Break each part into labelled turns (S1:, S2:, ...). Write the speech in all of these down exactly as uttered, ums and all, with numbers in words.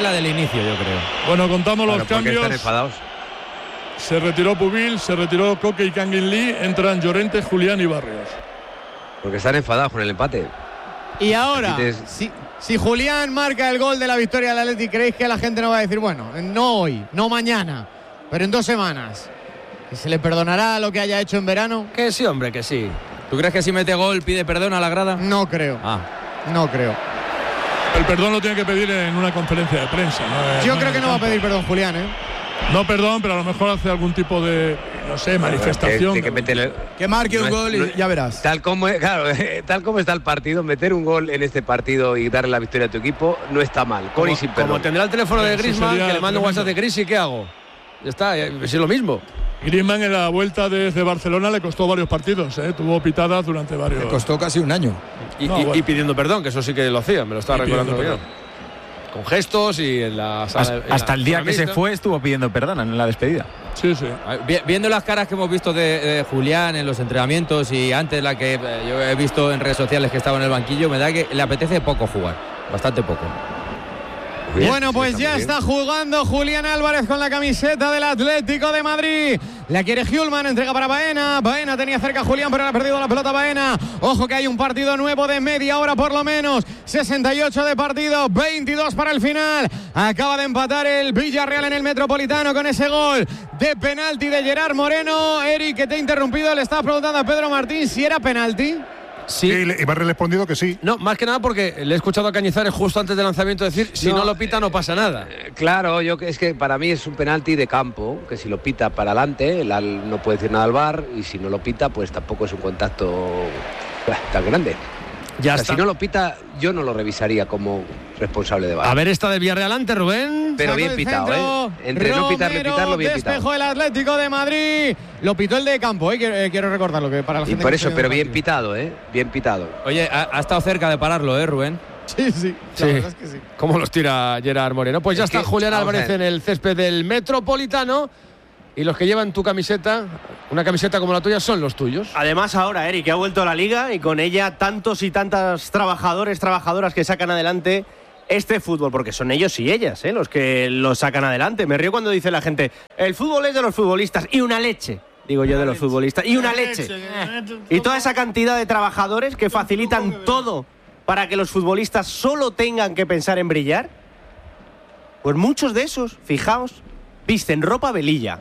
S1: la del inicio, yo creo.
S2: Bueno, contamos
S3: Claro,
S2: los
S3: porque
S2: cambios.
S3: están enfadados.
S2: Se retiró Pubil, se retiró Coque y Kangin Lee, entran Llorente, Julián y Barrios.
S3: Porque están enfadados con el empate.
S4: Y ahora,
S3: Te...
S4: si, si Julián marca el gol de la victoria del Atleti, ¿creéis que la gente no va a decir, bueno, no hoy, no mañana, pero en dos semanas? ¿Y se le perdonará lo que haya hecho en verano?
S1: Que sí, hombre, que sí. ¿Tú crees que si mete gol pide perdón a la grada?
S4: No creo.
S1: Ah.
S4: No creo.
S2: El perdón lo tiene que pedir en una conferencia de prensa. ¿no?
S4: Yo
S2: no
S4: creo que no va a pedir perdón Julián, ¿eh?
S2: No perdón, pero a lo mejor hace algún tipo de, no sé, manifestación.
S3: Que, que, meterle,
S5: que marque
S3: no
S5: un
S3: es,
S5: gol y
S3: no,
S5: ya verás.
S3: Tal como, claro, tal como está el partido, meter un gol en este partido y darle la victoria a tu equipo no está mal. Con y sin perdón.
S1: Como tendrá el teléfono de Griezmann, que le mando un WhatsApp de Cris y ¿qué hago? Ya está, es lo mismo.
S2: Griezmann en la vuelta desde Barcelona le costó varios partidos, ¿eh? Tuvo pitadas durante varios.
S5: Le costó casi un año.
S1: Y,
S2: no,
S1: y,
S2: bueno.
S1: y pidiendo perdón, que eso sí que lo hacía, me lo estaba recordando bien. Con gestos y en la sala.
S6: Hasta, hasta el día que se fue estuvo pidiendo perdón en la despedida.
S2: Sí, sí.
S1: Viendo las caras que hemos visto de, de Julián en los entrenamientos y antes la que yo he visto en redes sociales que estaba en el banquillo, me da que le apetece poco jugar, bastante poco.
S4: Bien, bueno, pues ya está jugando Julián Álvarez con la camiseta del Atlético de Madrid. La quiere Hjulman, entrega para Baena. Baena tenía cerca a Julián, pero ha perdido la pelota Baena. Ojo que hay un partido nuevo de media hora por lo menos. sesenta y ocho de partido, veintidós para el final. Acaba de empatar el Villarreal en el Metropolitano con ese gol de penalti de Gerard Moreno. Eric, que te he interrumpido, le estaba preguntando a Pedro Martín si era penalti.
S7: Sí, y, le, y me ha respondido que sí.
S1: No, más que nada porque le he escuchado a Cañizares justo antes del lanzamiento decir, si no, no lo pita no pasa nada.
S3: Eh, claro, yo es que para mí es un penalti de campo, que si lo pita para adelante, el al, no puede decir nada al V A R, y si no lo pita, pues tampoco es un contacto bah, tan grande.
S1: Ya
S3: o sea,
S1: está.
S3: Si no lo pita, yo no lo revisaría como responsable de V A R.
S1: A ver esta de Villarreal antes, Rubén.
S3: Pero
S4: Sacó
S3: bien pitado,
S4: centro,
S3: ¿eh? Entre
S4: Romero,
S3: no pitarle, pitarlo, bien pitado.
S4: Despejó el Atlético de Madrid. Lo pitó el de campo, ¿eh? Quiero, eh, quiero recordarlo que para la
S3: y
S4: gente.
S3: por
S4: que
S3: eso,
S4: se
S3: pero
S4: ve
S3: bien
S4: partido.
S3: pitado, ¿eh? Bien pitado.
S1: Oye, ha, ha estado cerca de pararlo, ¿eh, Rubén?
S4: Sí, sí.
S1: Sí.
S4: La verdad es que sí.
S1: ¿Cómo los tira Gerard Moreno? Pues ya
S3: Es
S1: está
S3: que,
S1: Julián Álvarez
S3: en
S1: el césped del Metropolitano. Y los que llevan tu camiseta, una camiseta como la tuya, son los tuyos.
S8: Además ahora, Eric, que ha vuelto a la Liga y con ella tantos y tantas trabajadores, trabajadoras que sacan adelante este fútbol, porque son ellos y ellas, ¿eh? Los que lo sacan adelante. Me río cuando dice la gente, el fútbol es de los futbolistas y una leche. Digo yo de los futbolistas. Y una leche. Y toda esa cantidad de trabajadores que facilitan todo para que los futbolistas solo tengan que pensar en brillar. Pues muchos de esos, fijaos, visten ropa velilla.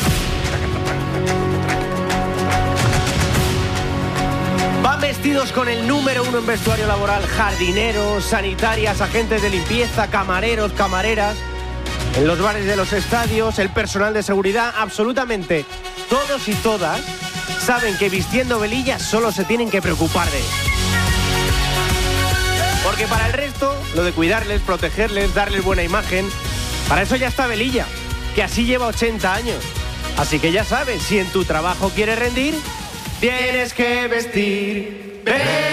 S8: Van vestidos con el número uno en vestuario laboral, jardineros, sanitarias, agentes de limpieza, camareros, camareras. En los bares de los estadios, el personal de seguridad, absolutamente todos y todas saben que vistiendo velilla solo se tienen que preocupar de eso. Porque para el resto, lo de cuidarles, protegerles, darles buena imagen, para eso ya está velilla, que así lleva ochenta años. Así que ya sabes, si en tu trabajo quieres rendir, tienes que vestir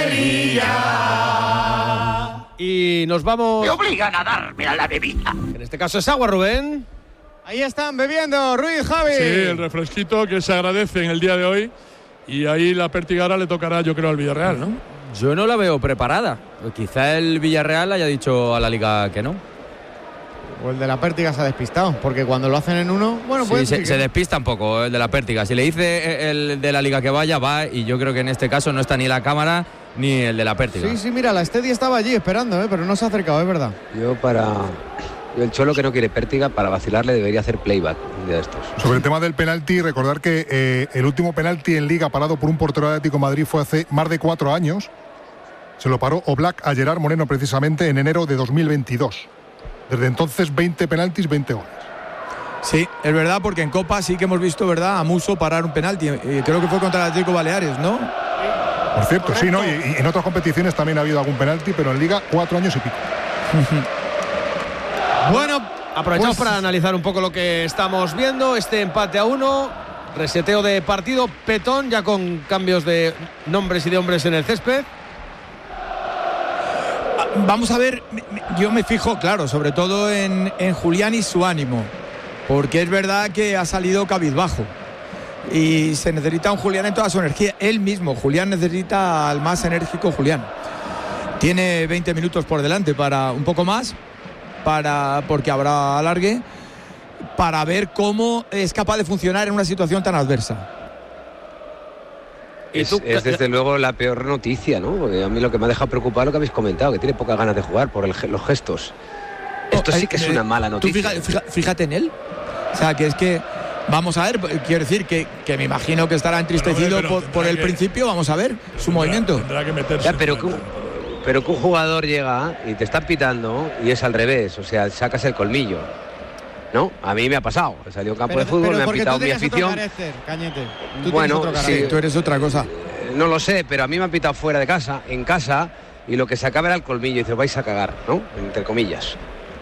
S8: velilla.
S1: Y nos vamos...
S9: Me obligan a darme a la bebida.
S1: En este caso es agua, Rubén.
S4: Ahí están bebiendo, Ruiz, Javi.
S2: Sí, el refresquito que se agradece en el día de hoy. Y ahí la pértiga le tocará, yo creo, al Villarreal, ¿no?
S1: Yo no la veo preparada. Quizá el Villarreal haya dicho a la Liga que no.
S4: O el de la pértiga se ha despistado, porque cuando lo hacen en uno, bueno,
S1: Sí,
S4: pues
S1: se,
S4: sí que-
S1: se despista un poco el de la pértiga. Si le dice el de la Liga que vaya, va. Y yo creo que en este caso no está ni la cámara ni el de la pértiga.
S4: Sí, sí, mira, la Steady estaba allí esperando, ¿eh? Pero no se ha acercado, es verdad.
S3: Yo para... Yo el Cholo que no quiere pértiga, para vacilarle debería hacer playback un día de estos.
S7: Sobre el tema del penalti, recordar que eh, el último penalti en Liga parado por un portero de Atlético de Madrid fue hace más de cuatro años. Se lo paró Oblak a Gerard Moreno precisamente en enero de dos mil veintidós. Desde entonces, veinte penaltis, veinte goles.
S5: Sí, es verdad, porque en Copa sí que hemos visto, ¿verdad?, a Musso parar un penalti. Eh, creo que fue contra el Atlético Baleares, ¿no?
S7: Por cierto, sí, ¿no? Y, y en otras competiciones también ha habido algún penalti, pero en Liga, cuatro años y pico.
S4: Bueno,
S1: aprovechamos
S4: pues-
S1: para analizar un poco lo que estamos viendo. Este empate a uno, reseteo de partido, Petón, ya con cambios de nombres y de hombres en el césped.
S5: Vamos a ver, me- me- yo me fijo, claro, sobre todo en, en Julián y su ánimo, porque es verdad que ha salido cabizbajo y se necesita un Julián en toda su energía. Él mismo, Julián, necesita al más enérgico Julián. Tiene veinte minutos por delante para un poco más para, porque habrá alargue, para ver cómo es capaz de funcionar en una situación tan adversa.
S3: Es, es desde luego la peor noticia, ¿no? Porque a mí lo que me ha dejado preocupado es lo que habéis comentado, que tiene pocas ganas de jugar por el, los gestos. Esto oh, sí que eh, es una mala noticia.
S5: Tú fíjate, fíjate en él. O sea, que es que, vamos a ver, quiero decir que, que me imagino que estará entristecido pero, pero, por, por el que, principio, vamos a ver su
S2: tendrá,
S5: movimiento.
S2: Tendrá que meterse.
S3: Ya, pero, que un, pero que un jugador llega y te está pitando y es al revés, o sea, sacas el colmillo. ¿No? A mí me ha pasado. He salido a un campo
S4: pero,
S3: de fútbol, me han pitado mi afición.
S4: Carácter, Cañete. Tú
S3: bueno,
S4: otro
S3: sí,
S5: tú eres otra cosa.
S3: Eh, no lo sé, pero a mí me han pitado fuera de casa, en casa, y lo que sacaba era el colmillo. Y dices, vais a cagar, ¿no? Entre comillas.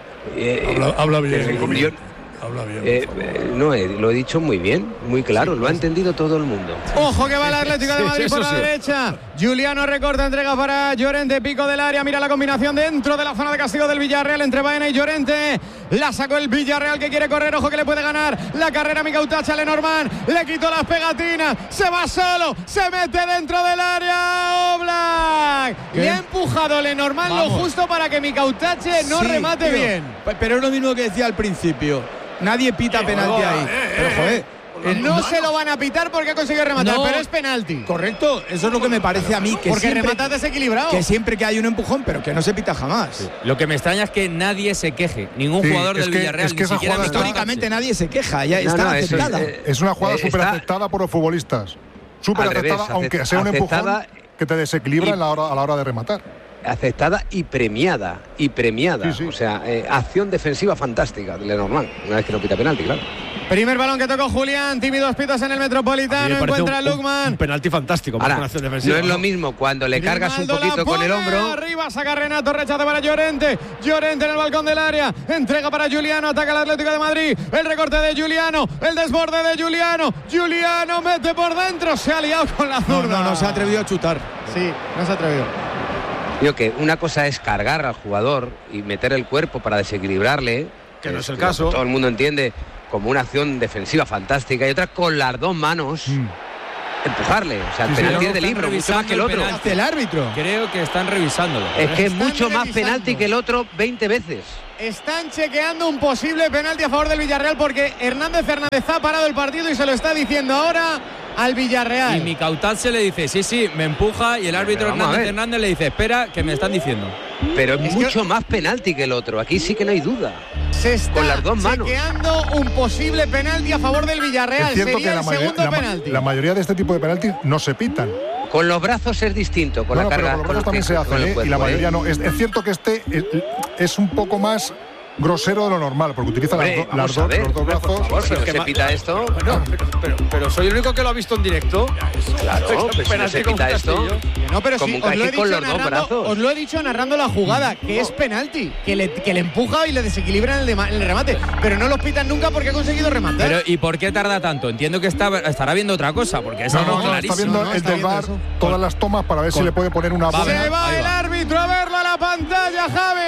S2: Eh, habla, habla bien.
S3: El, yo, habla bien. Eh, eh, no, eh, lo he dicho muy bien, muy claro. Sí, lo ha entendido todo el mundo.
S4: Ojo que va el Atlético de Madrid sí, por la sí. derecha. Juliano recorta, entrega para Llorente, pico del área. Mira la combinación dentro de la zona de castigo del Villarreal entre Baena y Llorente. La sacó el Villarreal que quiere correr. Ojo que le puede ganar la carrera Mica Utacha. Lenormand le quitó las pegatinas. Se va solo. Se mete dentro del área. Oblak. Le ha empujado Lenormand lo justo para que Mica Utacha no sí, remate tío. bien.
S5: Pero es lo mismo que decía al principio. Nadie pita penalti ahí. Pero joder.
S4: El, no, no se lo van a pitar porque ha conseguido rematar, no, pero es penalti.
S5: Correcto, eso es lo que me parece a mí. Que
S4: porque
S5: siempre,
S4: rematas desequilibrado.
S5: Que siempre que hay un empujón, pero que no se pita jamás.
S1: Sí. Lo que me extraña es que nadie se queje. Ningún sí, jugador del
S7: que,
S1: Villarreal.
S7: Es que esa jugada
S5: históricamente está... nadie se queja. Ya
S3: no,
S5: está
S3: no,
S5: aceptada.
S3: Es,
S7: es una jugada
S3: eh,
S7: súper aceptada por los futbolistas. Súper aceptada, aunque sea un empujón que te desequilibra y, en la hora, a la hora de rematar.
S3: Aceptada y premiada. Y premiada. Sí, sí. O sea, eh, acción defensiva fantástica de Lenormand. Una vez que no pita penalti, claro.
S4: Primer balón que tocó Julián, tímidos pitos en el Metropolitano, encuentra a Lukman.
S8: Un penalti fantástico,
S3: ahora,
S8: una acción defensiva.
S3: No es lo mismo cuando le Grimaldo cargas un poquito con el hombro.
S4: Arriba saca Renato, rechaza para Llorente. Llorente en el balcón del área, entrega para Juliano, ataca al Atlético de Madrid. El recorte de Juliano, el desborde de Juliano. Juliano mete por dentro, se ha liado con la zurda.
S5: No, no, no se ha atrevido a chutar.
S4: Sí, no se ha atrevido.
S3: Digo que una cosa es cargar al jugador y meter el cuerpo para desequilibrarle,
S8: que no es el caso.
S3: Todo el mundo entiende como una acción defensiva fantástica, y otra con las dos manos mm. empujarle. O sea, el sí, penalti es de libro, mucho más que el otro.
S5: Hasta el árbitro.
S1: Creo que están revisándolo.
S3: Es que es mucho más penalti que el otro veinte veces.
S4: Están chequeando un posible penalti a favor del Villarreal porque Hernández Hernández ha parado el partido y se lo está diciendo ahora al Villarreal.
S1: Y Mica Utacha le dice, sí, sí, me empuja, y el árbitro Hernández Hernández le dice, espera, que me están diciendo.
S3: Pero es, es mucho que... más penalti que el otro, aquí sí que no hay duda.
S4: Se está
S3: con las dos manos.
S4: chequeando un posible penalti a favor del Villarreal.
S7: Es cierto
S4: Sería
S7: que la
S4: el
S7: mayoría,
S4: segundo
S7: la,
S4: penalti.
S7: La mayoría de este tipo de penaltis no se pitan.
S3: Con los brazos es distinto, con
S7: no,
S3: la
S7: no,
S3: carga.
S7: Pero con los brazos también se hace, ¿eh? Cuerpo, y la mayoría ¿eh? no. Es, es cierto que este es, es un poco más grosero de lo normal, porque utiliza
S3: Hombre,
S7: las, do, las dos, los dos brazos.
S3: Por favor, si no se pita esto.
S8: Bueno, pero, pero, pero soy el único que lo ha visto en directo.
S3: Claro, pues si no se pita esto.
S4: No, pero sí, os lo, he dicho narrando, os lo he dicho narrando la jugada, que es penalti, que le, que le empuja y le desequilibra en el, de, el remate, pero no los pitan nunca porque ha conseguido rematar.
S1: Pero ¿y por qué tarda tanto? Entiendo que está, estará viendo otra cosa, porque es
S7: no,
S1: algo
S7: no, no,
S1: clarísimo.
S7: está viendo
S4: no,
S7: el
S4: está
S7: del V A R, todas las tomas para ver Con, si le puede poner una
S4: bola. Se va el va. árbitro a verlo a la pantalla,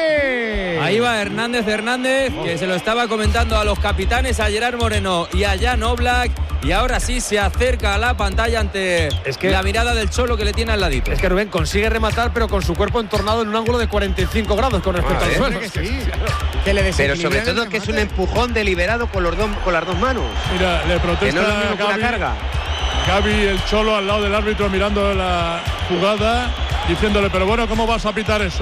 S4: Javi.
S1: Ahí va Hernández Hernández, que se lo estaba comentando a los capitanes, a Gerard Moreno y a Jan Oblak, y ahora sí se acerca a la pantalla ante es que, la mirada del Cholo que le tiene al ladito.
S8: Es que Rubén consigue rematar, pero con su cuerpo entornado en un ángulo de cuarenta y cinco grados con respecto ah, al suelo.
S4: Que sí. que le
S3: pero sobre todo que es un empujón deliberado con, los dos, con las dos manos.
S2: Mira, le protesta
S3: que no es
S2: Gavi,
S3: una carga.
S2: Gavi, el Cholo, al lado del árbitro mirando la jugada, diciéndole, pero bueno, ¿cómo vas a pitar eso?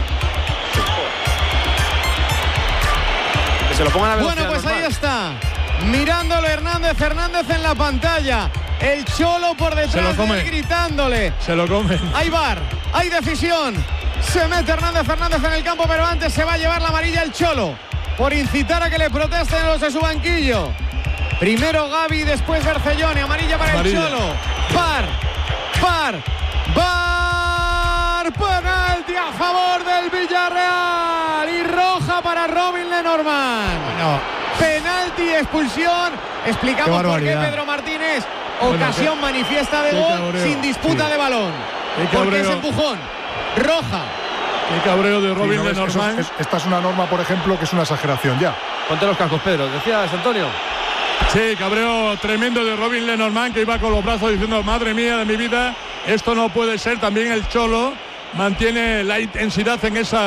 S8: Se lo pongan a
S4: bueno, pues normal. Ahí está, mirándolo Hernández Hernández en la pantalla, el Cholo por detrás de él gritándole.
S2: Se lo come.
S4: Hay V A R, hay decisión. Se mete Hernández Hernández en el campo, pero antes se va a llevar la amarilla el Cholo por incitar a que le protesten los de su banquillo. Primero Gavi, después Bercellone, amarilla para amarilla. El Cholo. V A R, V A R, V A R, penalti a favor del Villarreal y roja para Robin Lenormand. No. Penalti, expulsión. Explicamos por qué Pedro Martínez. Ocasión bueno, manifiesta de gol cabreo. Sin disputa sí. de balón. Porque es empujón. Roja.
S2: Qué cabreo de Robin
S7: sí, no,
S2: Lenormand.
S7: Es, es, esta es una norma, por ejemplo, que es una exageración ya.
S8: Ponte los cascos, Pedro. ¿Decías, Antonio?
S2: Sí, cabreo tremendo de Robin Lenormand, que iba con los brazos diciendo, madre mía de mi vida, esto no puede ser. También el Cholo mantiene la intensidad en esa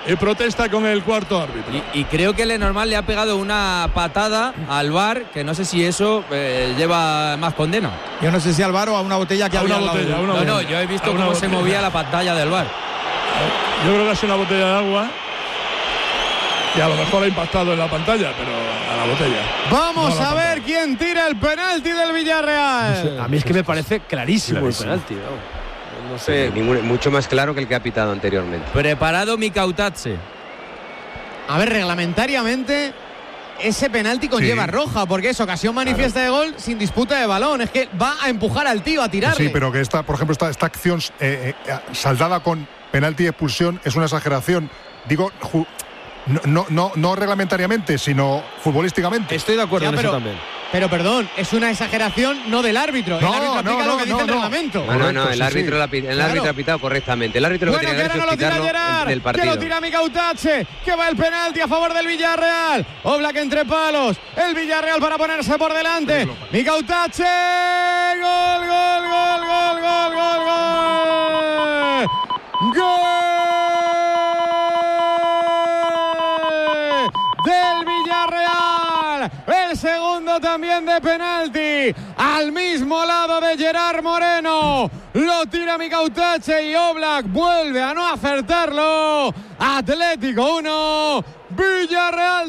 S2: eh, protesta con el cuarto árbitro.
S1: Y, y creo que Lenormand le ha pegado una patada al V A R, que no sé si eso eh, lleva más condena.
S5: Yo no sé si al V A R o a una botella que
S2: a
S5: había
S2: una
S5: al lado.
S2: botella,
S5: De...
S2: una
S1: No,
S2: botella.
S1: no, yo he visto cómo
S2: botella.
S1: se movía la pantalla del V A R.
S2: Yo creo que ha sido una botella de agua y a lo mejor ha impactado en la pantalla, pero a la botella.
S4: Vamos
S2: No,
S4: a
S2: la
S4: ver quién tira el penalti del Villarreal.
S8: No sé, a mí es que me parece clarísimo,
S6: Clarísimo.
S8: el penalti. No, no sé.
S3: Sí, ningún- mucho más claro que el que ha pitado anteriormente.
S1: Preparado Mikautadze.
S4: A ver, reglamentariamente ese penalti conlleva
S7: Sí.
S4: roja, porque es ocasión manifiesta de gol sin disputa de balón. Es que va a empujar al tío a tirarle.
S7: Sí, pero que esta, por ejemplo, esta, esta acción eh, eh, saldada con penalti y expulsión es una exageración. Digo, ju- no, no, no, no reglamentariamente, sino futbolísticamente.
S8: Estoy de acuerdo
S4: Ya,
S8: en
S4: pero-
S8: eso también.
S4: Pero perdón, es una exageración no del árbitro.
S7: No,
S4: el árbitro aplica
S7: no,
S4: lo que
S7: no,
S4: dice el
S7: no.
S4: reglamento.
S3: No, no, no,
S7: Correcto,
S3: el
S7: sí,
S3: árbitro,
S7: sí.
S3: la pi- el
S4: Claro.
S3: árbitro ha pitado correctamente. El árbitro lo
S4: Bueno,
S3: que
S4: que
S3: tiene que
S4: ahora
S3: hacer
S4: no lo
S3: es
S4: tira
S3: pitarlo
S4: Gerard,
S3: en- del
S4: que
S3: partido.
S4: lo tira Mikautadze, que va el penalti a favor del Villarreal. Oblak entre palos, el Villarreal para ponerse por delante. Mikautadze, gol, gol, gol, gol, gol, gol, gol. Gol del Villarreal. El segundo también de penalti. Al mismo lado de Gerard Moreno. Lo tira Mikautadze y Oblak vuelve a no acertarlo. Atlético uno, Villarreal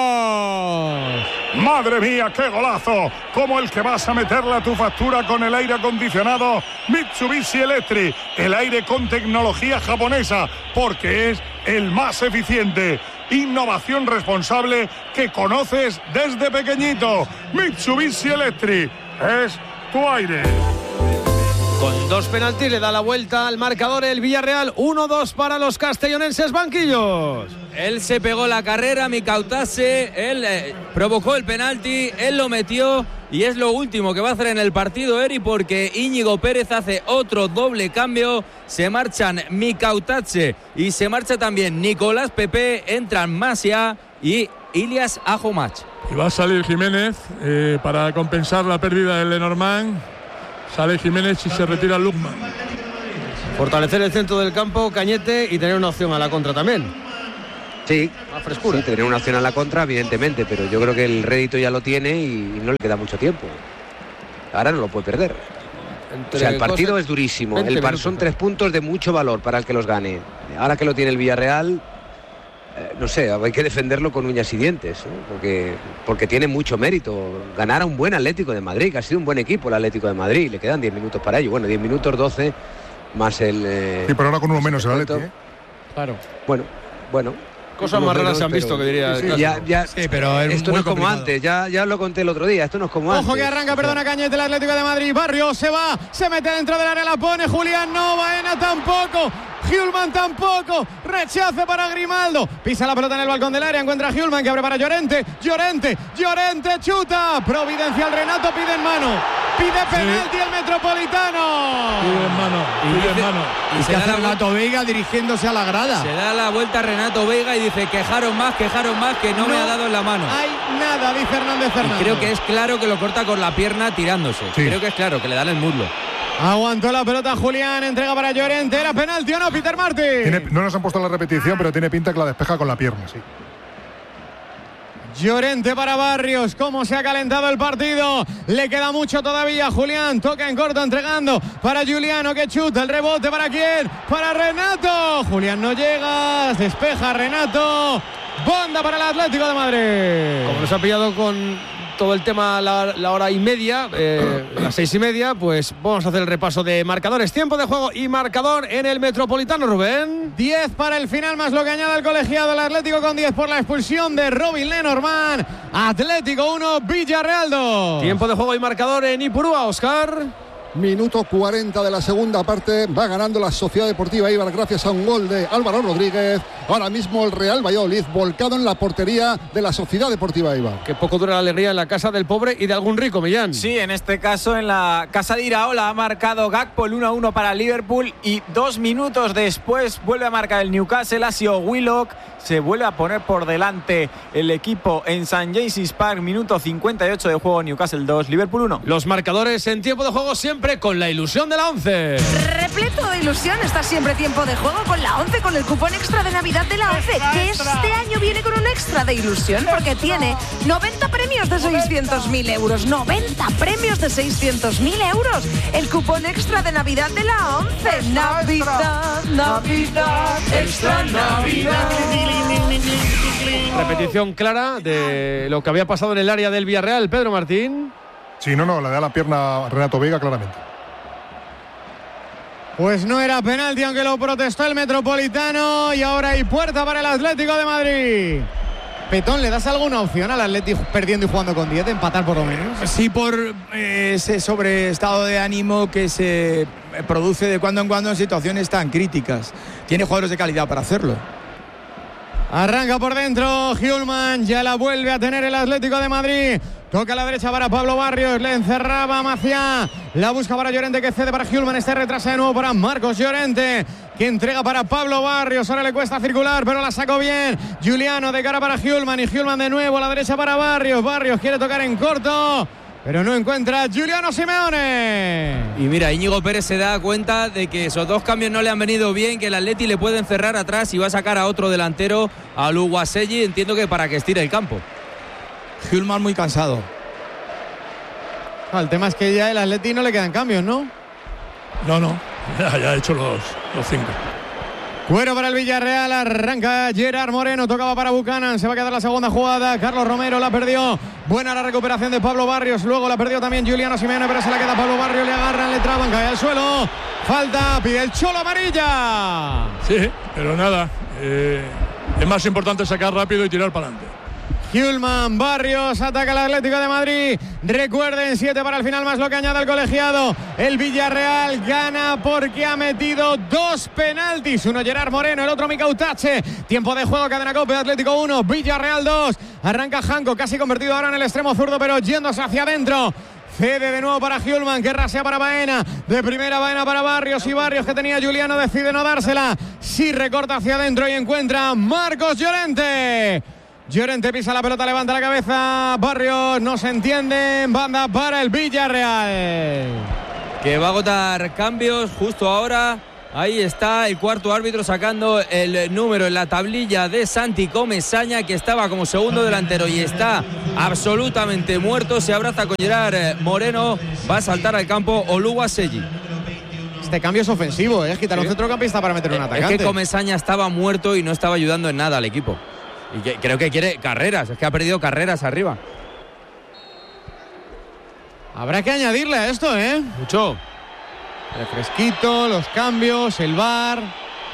S4: dos.
S2: ¡Madre mía, qué golazo! Como el que vas a meterle a tu factura con el aire acondicionado Mitsubishi Electric. El aire con tecnología japonesa, porque es el más eficiente. Innovación responsable que conoces desde pequeñito. Mitsubishi Electric es tu aire.
S8: Con dos penaltis le da la vuelta al marcador el Villarreal. uno dos para los castellonenses banquillos.
S1: Él se pegó la carrera, Mikautadze, él eh, provocó el penalti, él lo metió y es lo último que va a hacer en el partido Eri, porque Íñigo Pérez hace otro doble cambio. Se marchan Mikautadze y se marcha también Nicolás Pepe, entran Masia y Ilias Ajomach.
S2: Y va a salir Jiménez eh, para compensar la pérdida de Lenormand. Sale Jiménez y se retira Lukman.
S8: Fortalecer el centro del campo, Cañete, y tener una opción a la contra también.
S3: Sí,
S8: A frescura.
S3: sí, tener una opción a la contra, evidentemente, pero yo creo que el rédito ya lo tiene y no le queda mucho tiempo. Ahora no lo puede perder.
S8: Entre
S3: O sea, el partido
S8: cosas-
S3: es durísimo.
S8: veinte
S3: El par
S8: minutos.
S3: son tres puntos de mucho valor para el que los gane. Ahora que lo tiene el Villarreal, eh, no sé, hay que defenderlo con uñas y dientes, ¿no? porque, porque tiene mucho mérito. Ganar a un buen Atlético de Madrid, que ha sido un buen equipo el Atlético de Madrid. Le quedan diez minutos para ello. Bueno, diez minutos, doce, más el... eh,
S7: Sí, pero ahora con uno menos el Atleti, ¿eh?
S4: Claro.
S3: Bueno, bueno.
S8: Cosas
S3: Uno
S8: más raras
S3: menos,
S8: se han
S3: pero-
S8: visto, que diría el
S3: Sí,
S8: clásico.
S3: ya, ya,
S5: Sí, pero es
S3: esto
S5: muy
S3: no es como
S5: complicado.
S3: antes, ya, ya lo conté el otro día, esto no es como antes.
S4: Ojo que arranca,
S3: O sea,
S4: perdona Cañete, el Atlético de Madrid. Barrio se va, se mete dentro del área, la pone Julián, no, Baena tampoco, Hjulman tampoco, rechace para Grimaldo, pisa la pelota en el balcón del área, encuentra a Hjulman que abre para Llorente, Llorente, Llorente chuta, Providencial Renato pide en mano, pide penalti el Metropolitano.
S2: Pide en mano, pide en mano.
S1: Y
S5: ¿Y
S1: se
S5: qué
S1: da,
S5: hace
S1: la, vu-
S5: Renato Veiga dirigiéndose a la grada?
S1: se da la vuelta a Renato Veiga y dice: quejaron más, quejaron más, que no, me
S4: No
S1: ha dado en la mano.
S4: Hay nada, dice Hernández
S1: Y
S4: Fernández.
S1: creo que es claro que lo corta con la pierna tirándose.
S7: Sí.
S1: Creo que es claro, que le dan el muslo.
S4: Aguantó la pelota Julián, entrega para Llorente, ¿era penalti o no, Peter Martin?
S7: Tiene- no nos han puesto la repetición, pero tiene pinta que la despeja con la pierna, sí.
S4: Llorente para Barrios, cómo se ha calentado el partido, le queda mucho todavía, Julián toca en corto entregando para Juliano que chuta, el rebote para quién, para Renato, Julián no llega, despeja Renato, banda para el Atlético de Madrid.
S8: Como nos ha pillado con todo el tema la, la hora y media, eh, las seis y media, pues vamos a hacer el repaso de marcadores, tiempo de juego y marcador en el Metropolitano, Rubén.
S4: diez para el final, más lo que añade el colegiado, el Atlético con diez por la expulsión de Robin Lenormand. Atlético uno, Villarreal dos.
S8: Tiempo de juego y marcador en Ipurúa, Oscar.
S10: Minuto cuarenta de la segunda parte, va ganando la Sociedad Deportiva Eibar gracias a un gol de Álvaro Rodríguez. Ahora mismo el Real Valladolid volcado en la portería de la Sociedad Deportiva Eibar.
S8: Que poco dura la alegría en la casa del pobre y de algún rico, Millán.
S6: Sí, en este caso en la casa de Iraola ha marcado Gakpo el uno a uno para Liverpool y dos minutos después vuelve a marcar el Newcastle. Ha sido Willock, Se vuelve a poner por delante el equipo en Saint James's Park. Minuto cincuenta y ocho de juego. Newcastle dos, Liverpool uno.
S11: Los marcadores en tiempo de juego siempre con la ilusión de la once.
S12: Repleto de ilusión está siempre tiempo de juego con la once, con el cupón extra de Navidad de la once, que este año viene con un extra de ilusión porque tiene noventa premios de seiscientos mil euros. noventa premios de seiscientos mil euros. El cupón extra de Navidad de la once. Navidad, Navidad, extra Navidad.
S11: Repetición clara de lo que había pasado en el área del Villarreal. Pedro Martín.
S7: Sí, no, no, le da la pierna a Renato Vega claramente.
S4: Pues no era penalti, aunque lo protestó el Metropolitano. Y ahora hay puerta para el Atlético de Madrid. Petón, ¿le das alguna opción al Atlético perdiendo y jugando con diez, de empatar por lo menos?
S5: Sí, por eh, ese sobreestado de ánimo que se produce de cuando en cuando en situaciones tan críticas. Tiene jugadores de calidad para hacerlo.
S4: Arranca por dentro Hjulman, ya la vuelve a tener el Atlético de Madrid. Toca a la derecha para Pablo Barrios, le encerraba Maciá, la busca para Llorente, que cede para Hjulman, este retrasa de nuevo para Marcos Llorente, que entrega para Pablo Barrios, ahora le cuesta circular, pero la sacó bien Juliano de cara para Hjulman, y Hjulman de nuevo a la derecha para Barrios, Barrios quiere tocar en corto, pero no encuentra a Giuliano Simeone.
S1: Y mira, Íñigo Pérez se da cuenta de que esos dos cambios no le han venido bien, que el Atleti le puede encerrar atrás y va a sacar a otro delantero, a Luguaselli, entiendo que para que estire el campo.
S5: Hjulman muy cansado.
S4: Ah, el tema es que ya el Atleti no le quedan cambios, ¿no?
S2: No, no, ya, ya ha hecho los, los cinco.
S4: Cuero para el Villarreal, arranca Gerard Moreno, tocaba para Buchanan, se va a quedar la segunda jugada, Carlos Romero la perdió, buena la recuperación de Pablo Barrios, luego la perdió también Giuliano Simeone, pero se la queda Pablo Barrios, le agarran, le traban, cae al suelo, falta, pide el Cholo amarilla.
S2: Sí, pero nada, eh, es más importante sacar rápido y tirar para adelante.
S4: Hjulman, Barrios, ataca el Atlético de Madrid. Recuerden, siete para el final, más lo que añade el colegiado. El Villarreal gana porque ha metido dos penaltis. Uno Gerard Moreno, el otro Mika Utache. Tiempo de juego, cadena Cope, Atlético uno, Villarreal dos. Arranca Janko, casi convertido ahora en el extremo zurdo, pero yéndose hacia adentro. Cede de nuevo para Hjulman, que rasea para Baena. De primera Baena para Barrios, y Barrios, que tenía Juliano, decide no dársela. Sí recorta hacia adentro y encuentra Marcos Llorente. Llorente pisa la pelota, levanta la cabeza. Barrios, no se entiende. Banda para el Villarreal,
S1: que va a agotar cambios justo ahora. Ahí está el cuarto árbitro sacando el número en la tablilla de Santi Comesaña, que estaba como segundo delantero y está absolutamente muerto. Se abraza con Gerard Moreno. Va a saltar al campo Oluwaseyi.
S4: Este cambio es ofensivo, ¿eh? Quitar un
S1: ¿Sí?
S4: centrocampista para meter un atacante.
S1: Es que Comesaña estaba muerto y no estaba ayudando en nada al equipo. Y que, creo que quiere carreras, es que ha perdido carreras arriba.
S4: Habrá que añadirle a esto, ¿eh?
S1: Mucho.
S4: Refresquito, los cambios, el V A R.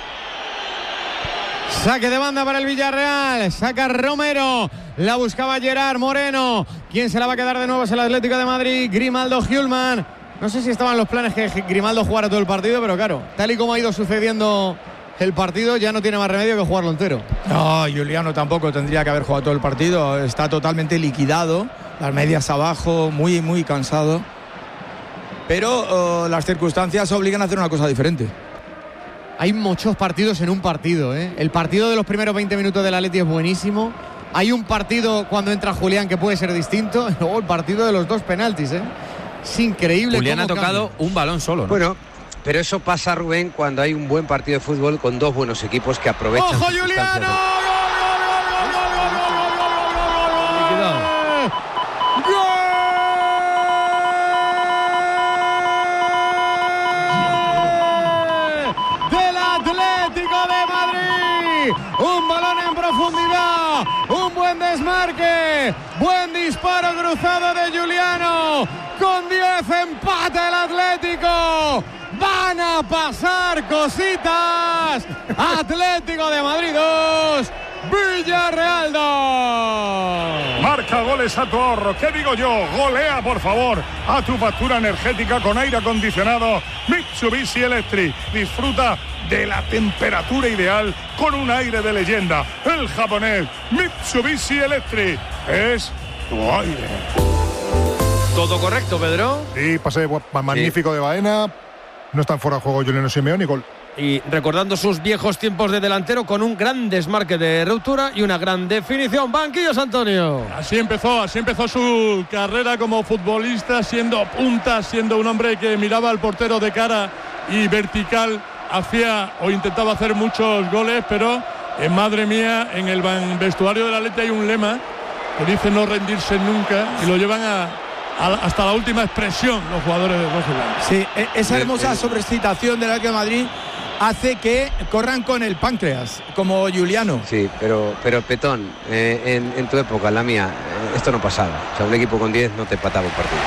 S4: Saque de banda para el Villarreal. Saca Romero. La buscaba Gerard Moreno. ¿Quién se la va a quedar de nuevo? Es el Atlético de Madrid. Grimaldo, Hjulman. No sé si estaban los planes que Grimaldo jugara todo el partido, pero claro, tal y como ha ido sucediendo el partido, ya no tiene más remedio que jugarlo entero.
S5: No, Juliano tampoco tendría que haber jugado todo el partido. Está totalmente liquidado, las medias abajo, muy, muy cansado. Pero uh, las circunstancias obligan a hacer una cosa diferente.
S4: Hay muchos partidos en un partido, ¿eh? El partido de los primeros veinte minutos del Atleti es buenísimo. Hay un partido cuando entra Julián que puede ser distinto. Y luego el partido de los dos penaltis, ¿eh? Es increíble.
S1: Julián ha
S4: cómo
S1: tocado
S4: cambia.
S1: un balón solo, ¿no?
S3: Bueno, pero eso pasa, Rubén, cuando hay un buen partido de fútbol con dos buenos equipos que aprovechan.
S4: ¡Ojo, Juliano! Del Atlético de Madrid. Un balón en profundidad. Un buen desmarque. Buen disparo cruzado de Juliano. Con diez empata el Atlético. Van a pasar cositas. Atlético de Madrid dos, Villarreal dos.
S2: Marca goles a tu ahorro. ¿Qué digo yo? Golea, por favor, a tu factura energética con aire acondicionado Mitsubishi Electric. Disfruta de la temperatura ideal con un aire de leyenda. El japonés Mitsubishi Electric es tu aire.
S11: Todo correcto, Pedro.
S7: Sí, pase magnífico sí. de Baena. no están fuera de juego Juliano Simeone y gol.
S11: Y recordando sus viejos tiempos de delantero con un gran desmarque de ruptura y una gran definición. Banquillos, Antonio.
S2: Así empezó, así empezó su carrera como futbolista, siendo punta, siendo un hombre que miraba al portero de cara y vertical, hacía o intentaba hacer muchos goles, pero eh, madre mía, en el vestuario del Atleti hay un lema que dice no rendirse nunca y lo llevan a hasta la última expresión los jugadores de Rosellán.
S5: Sí, esa hermosa sobreexcitación del Atlético de Madrid hace que corran con el páncreas, como Juliano.
S3: Sí, pero, pero Petón, eh, en, en tu época, en la mía, eh, esto no pasaba. O sea, un equipo con diez no te empataba un partido.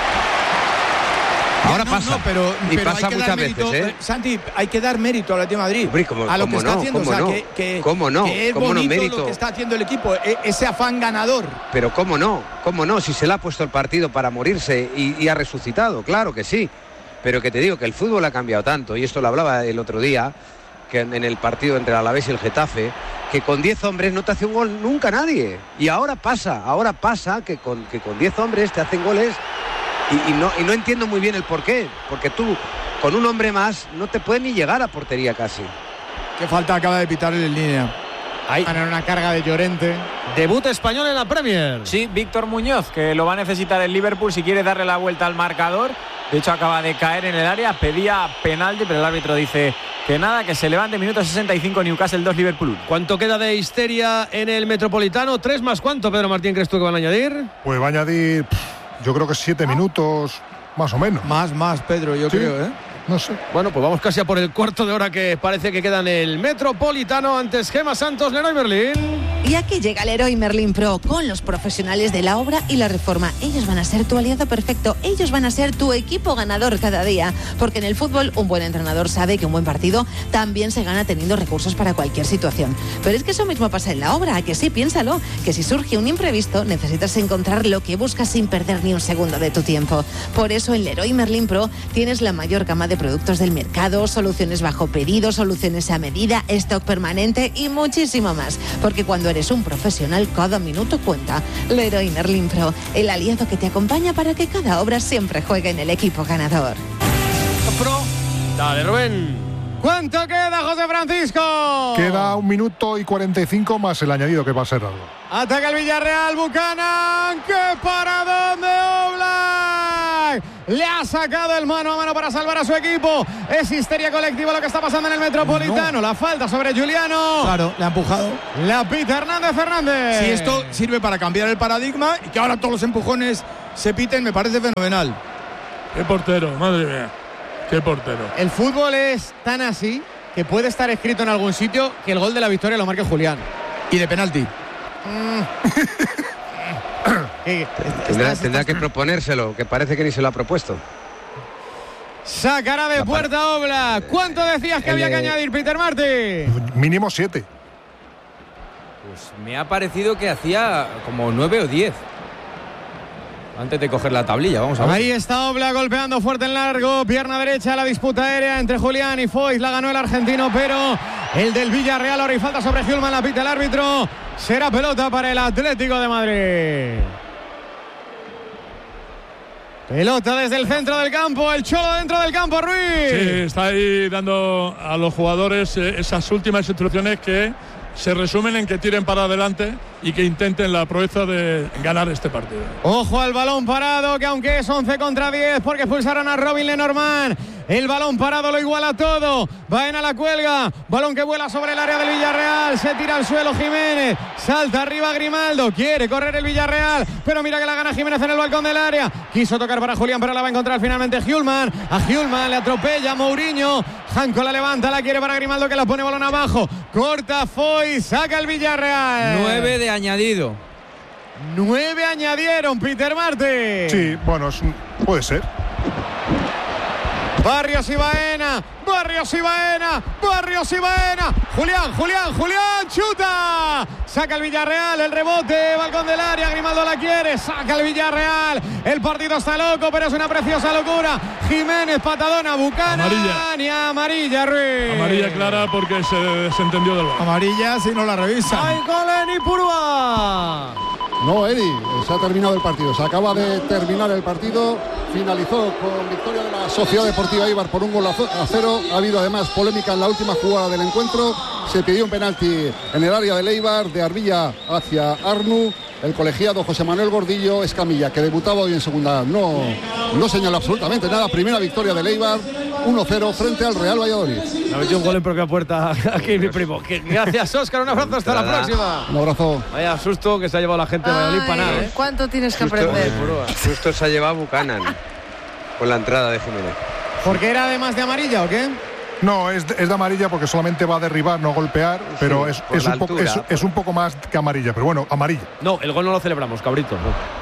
S3: Ahora
S5: no,
S3: pasa,
S5: no, pero,
S3: y
S5: pero
S3: pasa muchas
S5: mérito,
S3: veces, ¿eh?
S5: Santi, hay que dar mérito al Atlético de Madrid.
S3: Hombre, ¿cómo,
S5: a lo que está
S3: no,
S5: haciendo, o sea,
S3: no?
S5: que, que,
S3: ¿Cómo no?
S5: que es
S3: ¿Cómo
S5: bonito
S3: no mérito?
S5: lo que está haciendo el equipo, e, ese afán ganador.
S3: Pero cómo no, cómo no, si se le ha puesto el partido para morirse y, y ha resucitado, claro que sí. Pero que te digo que el fútbol ha cambiado tanto, y esto lo hablaba el otro día, que en el partido entre el Alavés y el Getafe, que con diez hombres no te hace un gol nunca nadie. Y ahora pasa, ahora pasa que con que con diez hombres te hacen goles y, y, no, y no entiendo muy bien el porqué. Porque tú, con un hombre más, no te puedes ni llegar a portería casi.
S5: Qué falta acaba de pitar en línea.
S4: Ahí. En una carga de Llorente.
S11: Debut español en la Premier.
S6: Sí, Víctor Muñoz, que lo va a necesitar el Liverpool si quiere darle la vuelta al marcador. De hecho, acaba de caer en el área, pedía penalti, pero el árbitro dice que nada, que se levante. Minuto sesenta y cinco, Newcastle dos, Liverpool uno.
S11: ¿Cuánto queda de histeria en el Metropolitano? ¿Tres más cuánto, Pedro Martín, crees tú que van a añadir?
S7: Pues va a añadir, yo creo que siete minutos, más o menos.
S5: Más, más, Pedro, yo
S7: sí,
S5: creo, ¿eh?
S7: No sé.
S11: Bueno, pues vamos casi a por el cuarto de hora que parece que queda en el Metropolitano. Antes Gemma Santos, Leroy Merlín.
S12: Y aquí llega el Leroy Merlin Pro con los profesionales de la obra y la reforma. Ellos van a ser tu aliado perfecto. Ellos van a ser tu equipo ganador cada día. Porque en el fútbol un buen entrenador sabe que un buen partido también se gana teniendo recursos para cualquier situación. Pero es que eso mismo pasa en la obra, que sí, piénsalo. Que si surge un imprevisto necesitas encontrar lo que buscas sin perder ni un segundo de tu tiempo. Por eso en Leroy Merlin Pro tienes la mayor gama de productos del mercado, soluciones bajo pedido, soluciones a medida, stock permanente y muchísimo más. Porque cuando eres un profesional, cada minuto cuenta. Leroy Merlin Pro, el aliado que te acompaña para que cada obra siempre juegue en el equipo ganador.
S11: Pro. Dale, Rubén.
S4: ¿Cuánto queda, José Francisco?
S7: Queda un minuto y cuarenta y cinco más el añadido que va a ser algo.
S4: Ataca el Villarreal, Buchanan. ¡Qué paradón de Oblak! Le ha sacado el mano a mano para salvar a su equipo. Es histeria colectiva lo que está pasando en el Metropolitano. No. La falta sobre Juliano.
S5: Claro, le ha empujado.
S4: La pita Hernández Fernández.
S5: Si esto sirve para cambiar el paradigma y que ahora todos los empujones se piten, me parece fenomenal.
S2: Qué portero, madre mía. Qué portero.
S4: El fútbol es tan así que puede estar escrito en algún sitio que el gol de la victoria lo marque Julián.
S5: Y de penalti.
S3: Mm. tendrá estás, tendrá estás... que proponérselo, que parece que ni se lo ha propuesto.
S4: Sacará de la puerta par... Oblak. ¿Cuánto decías que el, había que añadir, Peter Martin?
S7: Mínimo siete.
S1: Pues me ha parecido que hacía como nueve o diez. Antes de coger la tablilla, vamos a ver.
S4: Ahí está Oblak golpeando fuerte en largo, pierna derecha, la disputa aérea entre Julián y Foyt, la ganó el argentino, pero el del Villarreal, ahora y falta sobre Hjulmand, la pita el árbitro, será pelota para el Atlético de Madrid. Pelota desde el centro del campo, el Cholo dentro del campo, Ruiz.
S2: Sí, está ahí dando a los jugadores eh, esas últimas instrucciones que se resumen en que tiren para adelante y que intenten la proeza de ganar este partido.
S4: Ojo al balón parado, que aunque es once contra diez, porque expulsaron a Robin Lenormand. El balón parado lo iguala todo. Baena la cuelga. Balón que vuela sobre el área del Villarreal. Se tira al suelo Jiménez. Salta arriba Grimaldo. Quiere correr el Villarreal. Pero mira que la gana Jiménez en el balcón del área. Quiso tocar para Julián, pero la va a encontrar finalmente Hjulmand. A Hjulmand le atropella Mourinho. Janko la levanta, la quiere para Grimaldo, que la pone balón abajo. Corta Foyt. Saca el Villarreal.
S1: Nueve de añadido.
S4: Nueve añadieron, Peter Martin.
S7: Sí, bueno, es, puede ser.
S4: Barrios y Baena, Barrios y Baena, Barrios y Baena. Julián, Julián, Julián, chuta. Saca el Villarreal, el rebote, balcón del área, Grimaldo la quiere, saca el Villarreal. El partido está loco, pero es una preciosa locura. Jiménez, patadona, Buchanan.
S2: Amarilla.
S4: Y amarilla, Ruiz.
S2: Amarilla clara porque se desentendió del balón.
S5: Amarilla si no la revisa.
S4: ¡Ay, Coleni Purua!
S10: No, Eri, se ha terminado el partido. Se acaba de terminar el partido. Finalizó con victoria de la Sociedad Deportiva Eibar por un gol a cero. Ha habido además polémica en la última jugada del encuentro. Se pidió un penalti en el área del Eibar, de Arbilla hacia Arnu. El colegiado José Manuel Gordillo Escamilla, que debutaba hoy en segunda, no, no señala absolutamente nada. Primera victoria del Eibar, uno cero frente al Real Valladolid.
S11: Ha metido un gol en propia puerta aquí mi primo. Gracias, Óscar. Un abrazo, hasta la próxima.
S10: Un abrazo.
S11: Vaya susto que se ha llevado la gente de Valladolid para nada, ¿eh?
S12: ¿Cuánto tienes que
S3: Justo,
S12: aprender?
S3: Justo se ha llevado Buchanan con la entrada de Jiménez.
S4: ¿Porque era además de amarilla o qué?
S7: No, es de, es de amarilla porque solamente va a derribar, no golpear, pero es, es, un poco, es, es un poco más que amarilla. Pero bueno, amarilla.
S11: No, el gol no lo celebramos, cabrito.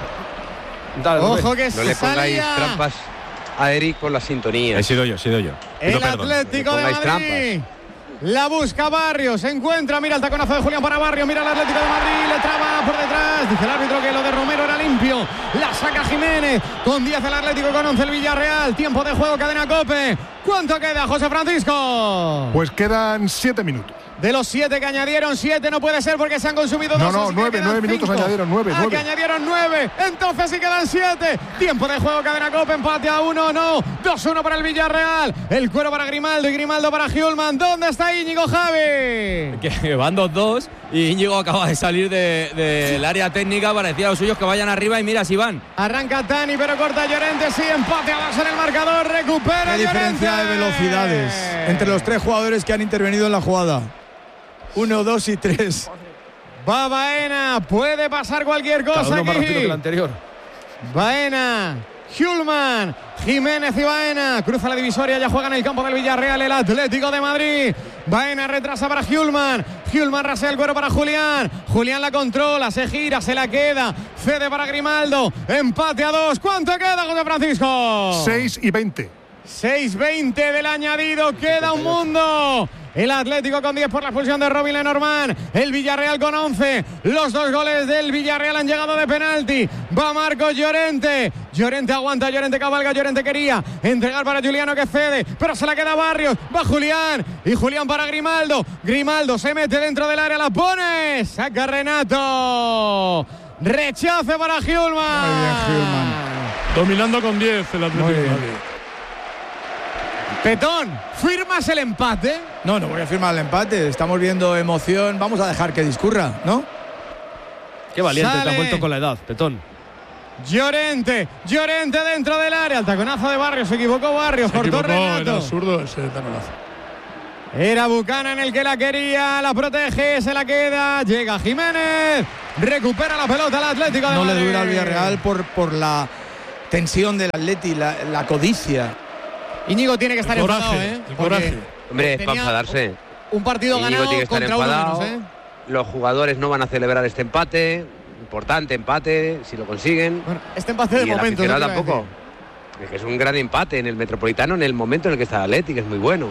S11: No. Dale,
S4: Ojo que
S3: no le pongáis
S4: salía.
S3: trampas a Eric con la sintonía.
S6: He sido yo, he sido yo.
S4: El
S6: Pido perdón.
S4: Atlético
S3: No
S4: de
S3: pongáis
S4: Madrid.
S3: trampas.
S4: La busca Barrios, se encuentra, mira el taconazo de Julián para Barrios, mira el Atlético de Madrid, le traba por detrás, dice el árbitro que lo de Romero era limpio, la saca Jiménez, con diez el Atlético, con once el Villarreal, tiempo de juego, cadena COPE. ¿Cuánto queda, José Francisco?
S7: Pues quedan siete minutos.
S4: De los siete que añadieron, siete no puede ser porque se han consumido
S7: No,
S4: dos.
S7: no,
S4: así que
S7: nueve,
S4: quedan
S7: nueve minutos
S4: cinco.
S7: añadieron, nueve,
S4: Ah,
S7: nueve.
S4: que añadieron nueve, entonces sí quedan siete. Tiempo de juego, cadena COPE, empate a uno, no. dos uno para el Villarreal, el cuero para Grimaldo y Grimaldo para Hjulman. ¿Dónde está Íñigo, Javi?
S1: Que van dos dos y Íñigo acaba de salir del de, de área técnica. Parecía a los suyos que vayan arriba y mira si van.
S4: Arranca Tani, pero corta Llorente, sí, empate a dos en el marcador, recupera
S5: Qué diferencia
S4: Llorente.
S5: de velocidades entre los tres jugadores que han intervenido en la jugada. Uno, dos y tres.
S4: Va Baena, puede pasar cualquier
S11: Cada
S4: cosa
S11: uno más rápido que el
S4: aquí.
S11: anterior.
S4: Baena, Hjulman, Jiménez y Baena. Cruza la divisoria, ya juega en el campo del Villarreal el Atlético de Madrid. Baena retrasa para Hjulman. Hjulman rasea el cuero para Julián. Julián la controla, se gira, se la queda. Cede para Grimaldo. Empate a dos. ¿Cuánto queda, José Francisco?
S7: seis y veinte.
S4: seis veinte del añadido, queda un mundo. El Atlético con diez por la expulsión de Robin Lenormand. El Villarreal con once. Los dos goles del Villarreal han llegado de penalti. Va Marcos Llorente. Llorente aguanta, Llorente cabalga, Llorente quería entregar para Juliano que cede, pero se la queda Barrios. Va Julián y Julián para Grimaldo. Grimaldo se mete dentro del área, la pone. Saca Renato. Rechace para Hjulman.
S5: Muy bien, Hjulman.
S2: Dominando con diez el Atlético de Madrid.
S4: Petón, ¿firmas el empate?
S5: No, no voy a firmar el empate. Estamos viendo emoción. Vamos a dejar que discurra, ¿no?
S11: Qué valiente
S4: Sale.
S11: te has vuelto con la edad, Petón.
S4: Llorente, Llorente dentro del área. El taconazo de Barrios, se equivocó Barrios, cortó Renato.
S2: absurdo ese taconazo.
S4: Era Buchanan el que la quería, la protege, se la queda. Llega Jiménez, recupera la pelota el Atlético de
S5: No
S4: Madrid.
S5: le dura al Villarreal por, por la tensión del Atleti, la, la codicia.
S4: Íñigo tiene que estar
S2: El coraje,
S4: enfadado, ¿eh?
S2: el
S4: Porque
S2: coraje.
S3: Hombre, es para
S4: tenía
S3: enfadarse.
S4: un partido
S3: Íñigo
S4: ganado
S3: tiene que estar
S4: contra uno
S3: enfadado.
S4: menos, ¿eh?
S3: Los jugadores no van a celebrar este empate. Importante empate, si lo consiguen.
S4: Bueno, este empate de
S3: y el
S4: momento.
S3: aficionado
S4: ¿no? Te iba a
S3: tampoco. Es que es un gran empate en el Metropolitano en el momento en el que está el Atleti, que es muy bueno.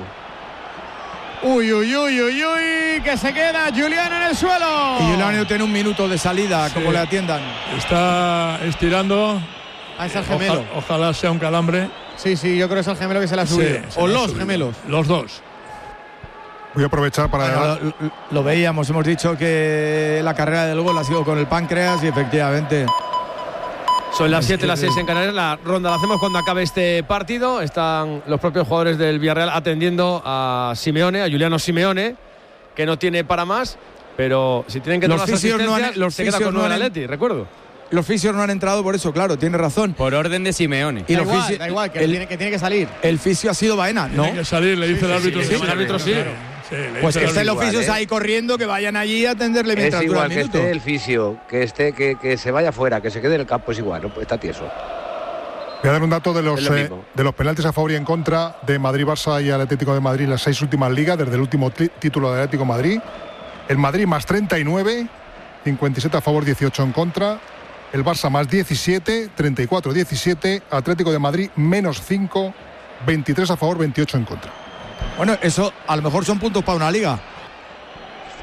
S4: decir. Uy, uy, uy, uy, uy, que se queda Julián en el suelo.
S5: Y Julián tiene un minuto de salida,
S2: Sí.
S5: como le atiendan.
S2: Está estirando.
S4: Ahí está el gemelo.
S2: Oja- ojalá sea un calambre.
S4: Sí, sí, yo creo que es el gemelo que se la ha subido.
S2: Sí, se
S4: o
S2: le ha
S4: los
S2: subido.
S4: gemelos.
S2: Los dos.
S7: Voy a aprovechar para...
S5: Bueno, lo, lo- lo veíamos, hemos dicho que la carrera del gol ha sido con el páncreas y efectivamente.
S11: Son las siete, las seis en Canarias. La ronda la hacemos cuando acabe este partido. Están los propios jugadores del Villarreal atendiendo a Simeone, a Juliano Simeone, que no tiene para más. Pero si tienen que
S5: Los
S11: tomar las
S5: fisios no han-
S11: asistencias,
S5: los
S11: se queda
S5: fisios
S11: con
S5: no
S11: nueve
S5: han-
S11: el Atleti, recuerdo.
S5: Los fisios no han entrado por eso, claro, tiene razón.
S1: Por orden de Simeone.
S5: Y
S4: Da
S5: los
S4: igual,
S5: fisi-
S4: da igual, que,
S5: el,
S4: tiene, que tiene que salir.
S5: el fisio ha sido Baena, ¿no?
S2: Tiene que salir, le dice el árbitro.
S11: sí, sí, el árbitro sí.
S2: Claro, sí, le
S5: Pues
S2: dice
S5: que
S2: el
S5: estén los
S3: igual,
S5: fisios
S3: ¿eh?
S5: ahí corriendo, que vayan allí a atenderle
S3: Es
S5: mientras dura
S3: igual
S5: el
S3: que
S5: minuto.
S3: esté el fisio, que esté, que, que se vaya fuera, que se quede en el campo, es igual, ¿no? Pues está tieso.
S7: Voy a dar un dato de los,
S3: Es lo
S7: eh,
S3: mismo.
S7: de los penaltis a favor y en contra de Madrid, Barça y el Atlético de Madrid en las seis últimas ligas, desde el último ti- título del Atlético de Madrid. El Madrid más treinta y nueve, cincuenta y siete a favor, dieciocho en contra. El Barça más diecisiete, treinta y cuatro a diecisiete. Atlético de Madrid menos cinco, veintitrés a favor, veintiocho en contra.
S5: Bueno, eso a lo mejor son puntos para una liga.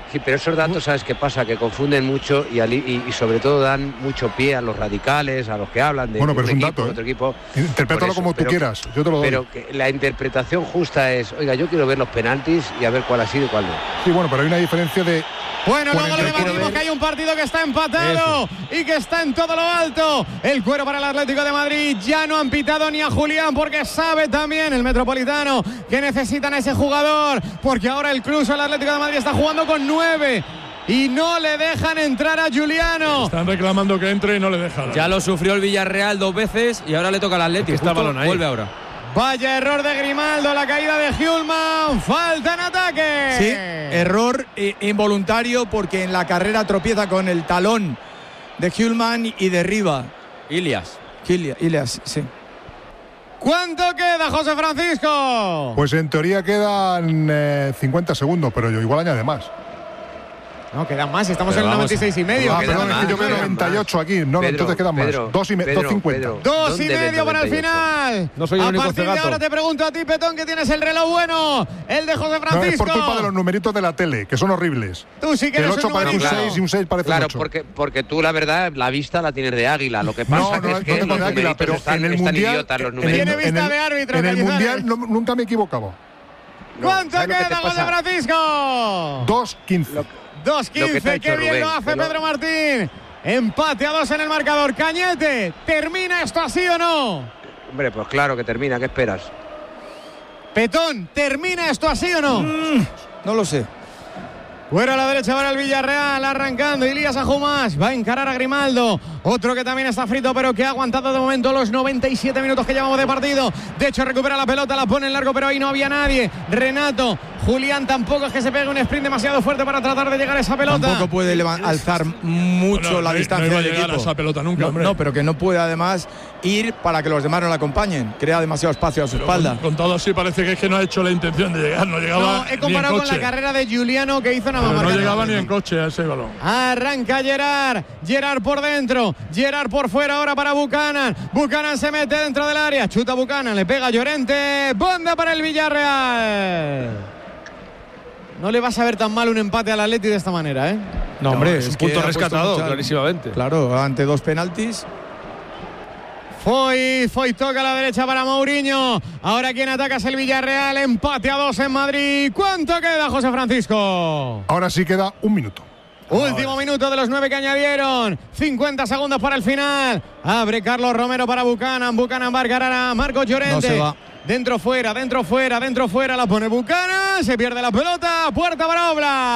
S3: Sí, pero esos datos, ¿sabes qué pasa? Que confunden mucho y, y, y sobre todo dan mucho pie a los radicales, a los que hablan de,
S7: bueno, pero
S3: de un
S7: es un
S3: equipo,
S7: dato, ¿eh?
S3: otro equipo.
S7: Interprétalo como tú quieras, yo te lo doy.
S3: Pero que la interpretación justa es, oiga, yo quiero ver los penaltis y a ver cuál ha sido y cuál no.
S7: Sí, bueno, pero hay una diferencia de...
S4: Bueno, luego le debatimos que hay un partido que está empatado Eso. y que está en todo lo alto. El cuero para el Atlético de Madrid. Ya no han pitado ni a Julián porque sabe también el Metropolitano que necesitan a ese jugador. Porque ahora el Cruz al Atlético de Madrid está jugando con nueve. Y no le dejan entrar a Juliano.
S2: Están reclamando que entre y no le dejan.
S1: Ya lo sufrió el Villarreal dos veces y ahora le toca al Atlético.
S11: Está el balón ahí.
S1: Vuelve ahora.
S4: Vaya error de Grimaldo, la caída de Hjulman, falta en ataque.
S5: Sí, error involuntario porque en la carrera tropieza con el talón de Hjulman y derriba.
S1: Ilias.
S5: Ilias, sí.
S4: ¿Cuánto queda, José Francisco?
S7: Pues en teoría quedan eh, cincuenta segundos, pero yo igual añade más.
S4: No, quedan más, estamos pero en el noventa y seis y medio.
S7: Ah, perdón, es que yo veo noventa y ocho aquí. No, Pedro, entonces quedan
S3: Pedro,
S7: más. Dos y medio, dos cincuenta.
S4: Dos y medio para el final.
S11: No soy el
S4: a
S11: único
S4: partir
S11: cegato.
S4: de ahora te pregunto a ti, Petón, que tienes el reloj bueno. El de José Francisco.
S7: No, es por culpa de los numeritos de la tele, que son horribles.
S4: Tú sí que eres
S7: el ocho
S4: un
S7: parece un seis y un seis parece
S3: claro,
S7: un ocho.
S3: Porque, porque tú, la verdad, la vista la tienes de águila. Lo que pasa
S7: no, no,
S3: es que
S7: no
S3: los
S7: de águila, pero
S3: están,
S7: en el
S3: están
S7: mundial,
S3: idiotas los
S7: en
S3: numeritos.
S4: Tiene vista
S7: en el,
S4: de árbitro.
S7: En el
S4: Cañizares.
S7: mundial no, nunca me he equivocado.
S4: ¿Cuánto
S3: no,
S4: queda, José Francisco?
S7: dos quince.
S4: dos quince, qué bien
S3: Rubén,
S4: lo hace
S3: lo...
S4: Pedro Martín. Empate a dos en el marcador. Cañete, ¿termina esto así o no?
S3: Hombre, pues claro que termina, ¿qué esperas?
S4: Petón, ¿termina esto así o no?
S5: Mm, no lo sé.
S4: Fuera a la derecha para el Villarreal, arrancando Ilías Ajumas, va a encarar a Grimaldo, otro que también está frito pero que ha aguantado de momento los noventa y siete minutos que llevamos de partido. De hecho recupera la pelota, la pone en largo pero ahí no había nadie. Renato, Julián tampoco es que se pegue un sprint demasiado fuerte para tratar de llegar a esa pelota.
S5: Tampoco puede alzar mucho
S2: bueno,
S5: la
S2: no,
S5: distancia
S2: no iba a
S5: del
S2: llegar
S5: equipo.
S2: a esa pelota nunca,
S5: no,
S2: hombre.
S5: no, pero que no puede además ir para que los demás no la acompañen. Crea demasiado espacio a su
S2: pero
S5: espalda.
S2: Con, con todo así parece que es que no ha hecho la intención de llegar, no llegaba.
S4: No, he comparado
S2: ni en
S4: con la carrera de Juliano que hizo nada más.
S2: No llegaba ni en coche a ese balón.
S4: Arranca Gerard, Gerard por dentro, Gerard por fuera ahora para Buchanan. Buchanan se mete dentro del área, chuta Buchanan, le pega a Llorente, banda para el Villarreal. No le vas a ver tan mal un empate al Atleti de esta manera, ¿eh?
S11: No, hombre,
S5: No,
S11: es
S5: es
S11: un
S5: que
S11: punto
S5: ha puesto
S11: rescatado,
S5: mucha-
S11: clarísimamente.
S5: Claro, ante dos penaltis.
S4: Foy, Foy toca a la derecha para Mourinho. Ahora quien ataca es el Villarreal, empate a dos en Madrid. ¿Cuánto queda, José Francisco?
S7: Ahora sí queda un minuto.
S4: Último minuto de los nueve que añadieron. cincuenta segundos para el final. Abre Carlos Romero para Buchanan. Buchanan va a encarar a Marcos Llorente.
S5: No se va.
S4: Dentro fuera, dentro fuera, dentro fuera. La pone Buchanan. Se pierde la pelota. Puerta para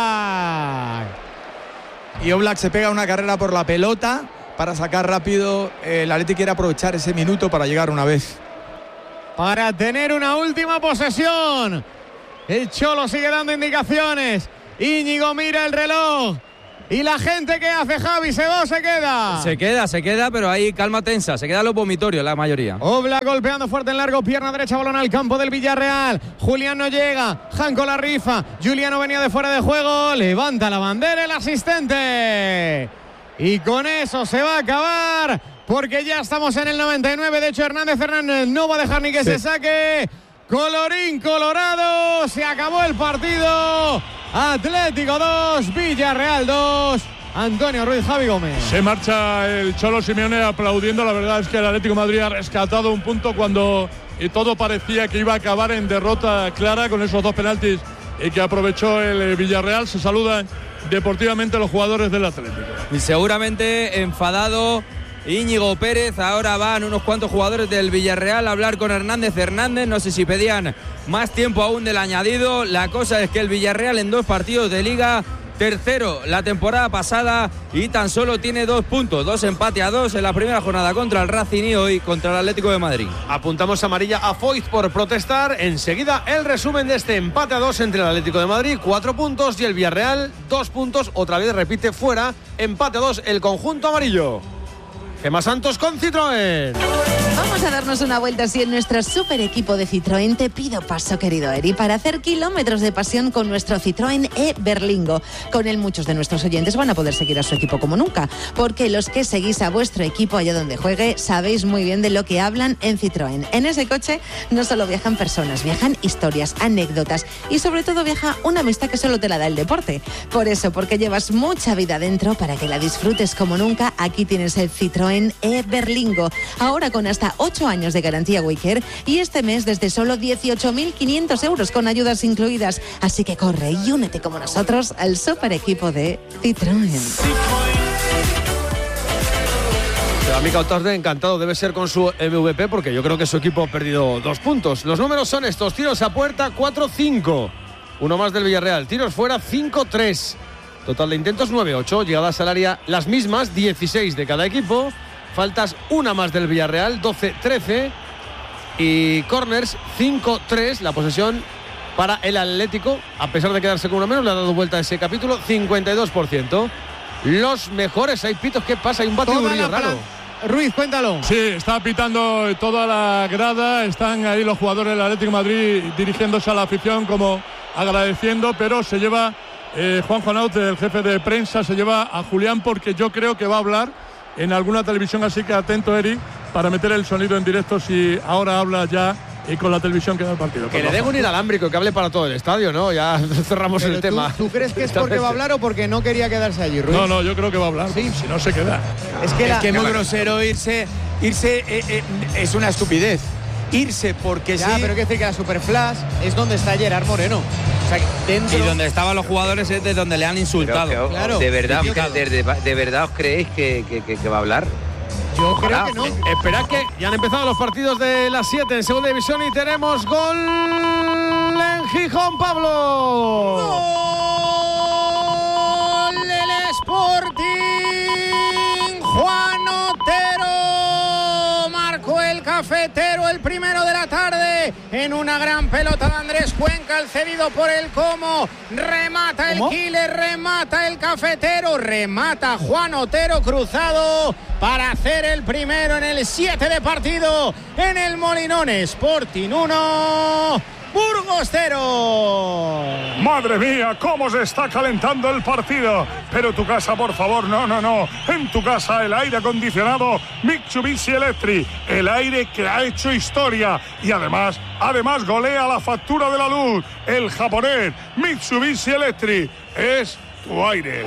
S4: Oblak.
S5: Y Oblak se pega una carrera por la pelota para sacar rápido. El Atleti quiere aprovechar ese minuto para llegar una vez.
S4: Para tener una última posesión. El Cholo sigue dando indicaciones. Íñigo mira el reloj. ¿Y la gente qué hace, Javi? ¿Se va o se queda?
S1: Se queda, se queda, pero hay calma tensa. Se quedan los vomitorios la mayoría.
S4: Oblak golpeando fuerte en largo, pierna derecha, balón al campo del Villarreal. Julián no llega, Janko la rifa. Juliano venía de fuera de juego, levanta la bandera el asistente. Y con eso se va a acabar, porque ya estamos en el noventa y nueve. De hecho, Hernández Hernández no va a dejar ni que
S5: Sí.
S4: se saque. Colorín colorado, se acabó el partido. Atlético dos, Villarreal dos. Antonio Ruiz, Javi Gómez.
S2: Se marcha el Cholo Simeone aplaudiendo. La verdad es que el Atlético de Madrid ha rescatado un punto cuando y todo parecía que iba a acabar en derrota clara con esos dos penaltis y que aprovechó el Villarreal. Se saludan deportivamente los jugadores del Atlético.
S1: Y seguramente enfadado Íñigo Pérez. Ahora van unos cuantos jugadores del Villarreal a hablar con Hernández Hernández. No sé si pedían más tiempo aún del añadido. La cosa es que el Villarreal en dos partidos de liga, tercero la temporada pasada y tan solo tiene dos puntos, dos empate a dos en la primera jornada contra el Racing y hoy contra el Atlético de Madrid.
S11: Apuntamos amarilla a Foyt por protestar. Enseguida el resumen de este empate a dos entre el Atlético de Madrid, cuatro puntos, y el Villarreal, dos puntos. Otra vez repite fuera, empate a dos el conjunto amarillo. Gemma Santos con Citroën.
S12: Vamos
S13: a darnos una vuelta así en nuestro super equipo de Citroën? Te pido paso, querido Eri, para hacer kilómetros de pasión con nuestro Citroën e-Berlingo. Con él muchos de nuestros oyentes van a poder seguir a su equipo como nunca, porque los que seguís a vuestro equipo allá donde juegue sabéis muy bien de lo que hablan en Citroën. En ese coche no solo viajan personas, viajan historias, anécdotas y sobre todo viaja una amistad que solo te la da el deporte. Por eso, porque llevas mucha vida dentro, para que la disfrutes como nunca, aquí tienes el Citroën e-Berlingo. Ahora con hasta ocho años de garantía Waycare y este mes desde solo dieciocho mil quinientos euros con ayudas incluidas. Así que corre y únete como nosotros al super equipo de Citroën.
S11: A mí Cautarde encantado debe ser con su M V P, porque yo creo que su equipo ha perdido dos puntos. Los números son estos: tiros a puerta cuatro cinco, uno más del Villarreal, tiros fuera cinco tres, total de intentos nueve ocho, llegadas al área las mismas, dieciséis de cada equipo, faltas una más del Villarreal, doce trece, y corners cinco tres. La posesión para el Atlético, a pesar de quedarse con uno menos, le ha dado vuelta a ese capítulo, cincuenta y dos por ciento. Los mejores, hay pitos, ¿qué pasa? Hay un batiburrillo raro.
S4: Ruiz, cuéntalo.
S2: Sí, está pitando toda la grada, están ahí los jugadores del Atlético de Madrid dirigiéndose a la afición como agradeciendo, pero se lleva eh, Juan Jonaut, el jefe de prensa, se lleva a Julián porque yo creo que va a hablar en alguna televisión, así que atento, Eri, para meter el sonido en directo si ahora habla ya y con la televisión que da el partido.
S11: Que le den un inalámbrico, que hable para todo el estadio, ¿no? Ya cerramos
S4: Pero
S11: el
S4: tú,
S11: tema.
S4: ¿Tú crees que es porque va a hablar o porque no quería quedarse allí, Ruiz?
S2: No, no, yo creo que va a hablar, sí. Si no se queda.
S5: Es que, es que es muy grosero irse, irse eh, eh, es una estupidez. Irse porque
S4: ya,
S5: sí.
S4: pero hay que decir que la Superflash es donde está Gerard Moreno. O sea, dentro...
S1: Y donde estaban los jugadores es de donde le han insultado.
S3: Pero, que,
S1: claro.
S3: ¿De verdad, de, de, de verdad os creéis que, que, que, que va a hablar?
S4: Yo creo que no.
S11: Esperad que ya han empezado los partidos de las siete en segunda división y tenemos gol en Gijón, Pablo.
S4: ¡Gol del Sporting! Juan Otero marcó el cafetero, el primero de la tarde, en una gran pelota de Andrés Cuenca, el cedido por el Como. Remata el Killer, remata el cafetero, remata Juan Otero cruzado para hacer el primero en el siete de partido en el Molinón. Sporting uno, Burgos cero.
S2: Madre mía, cómo se está calentando el partido. Pero tu casa, por favor, no, no, no. En tu casa el aire acondicionado Mitsubishi Electric, el aire que ha hecho historia y además, además golea la factura de la luz. El japonés Mitsubishi Electric es tu aire.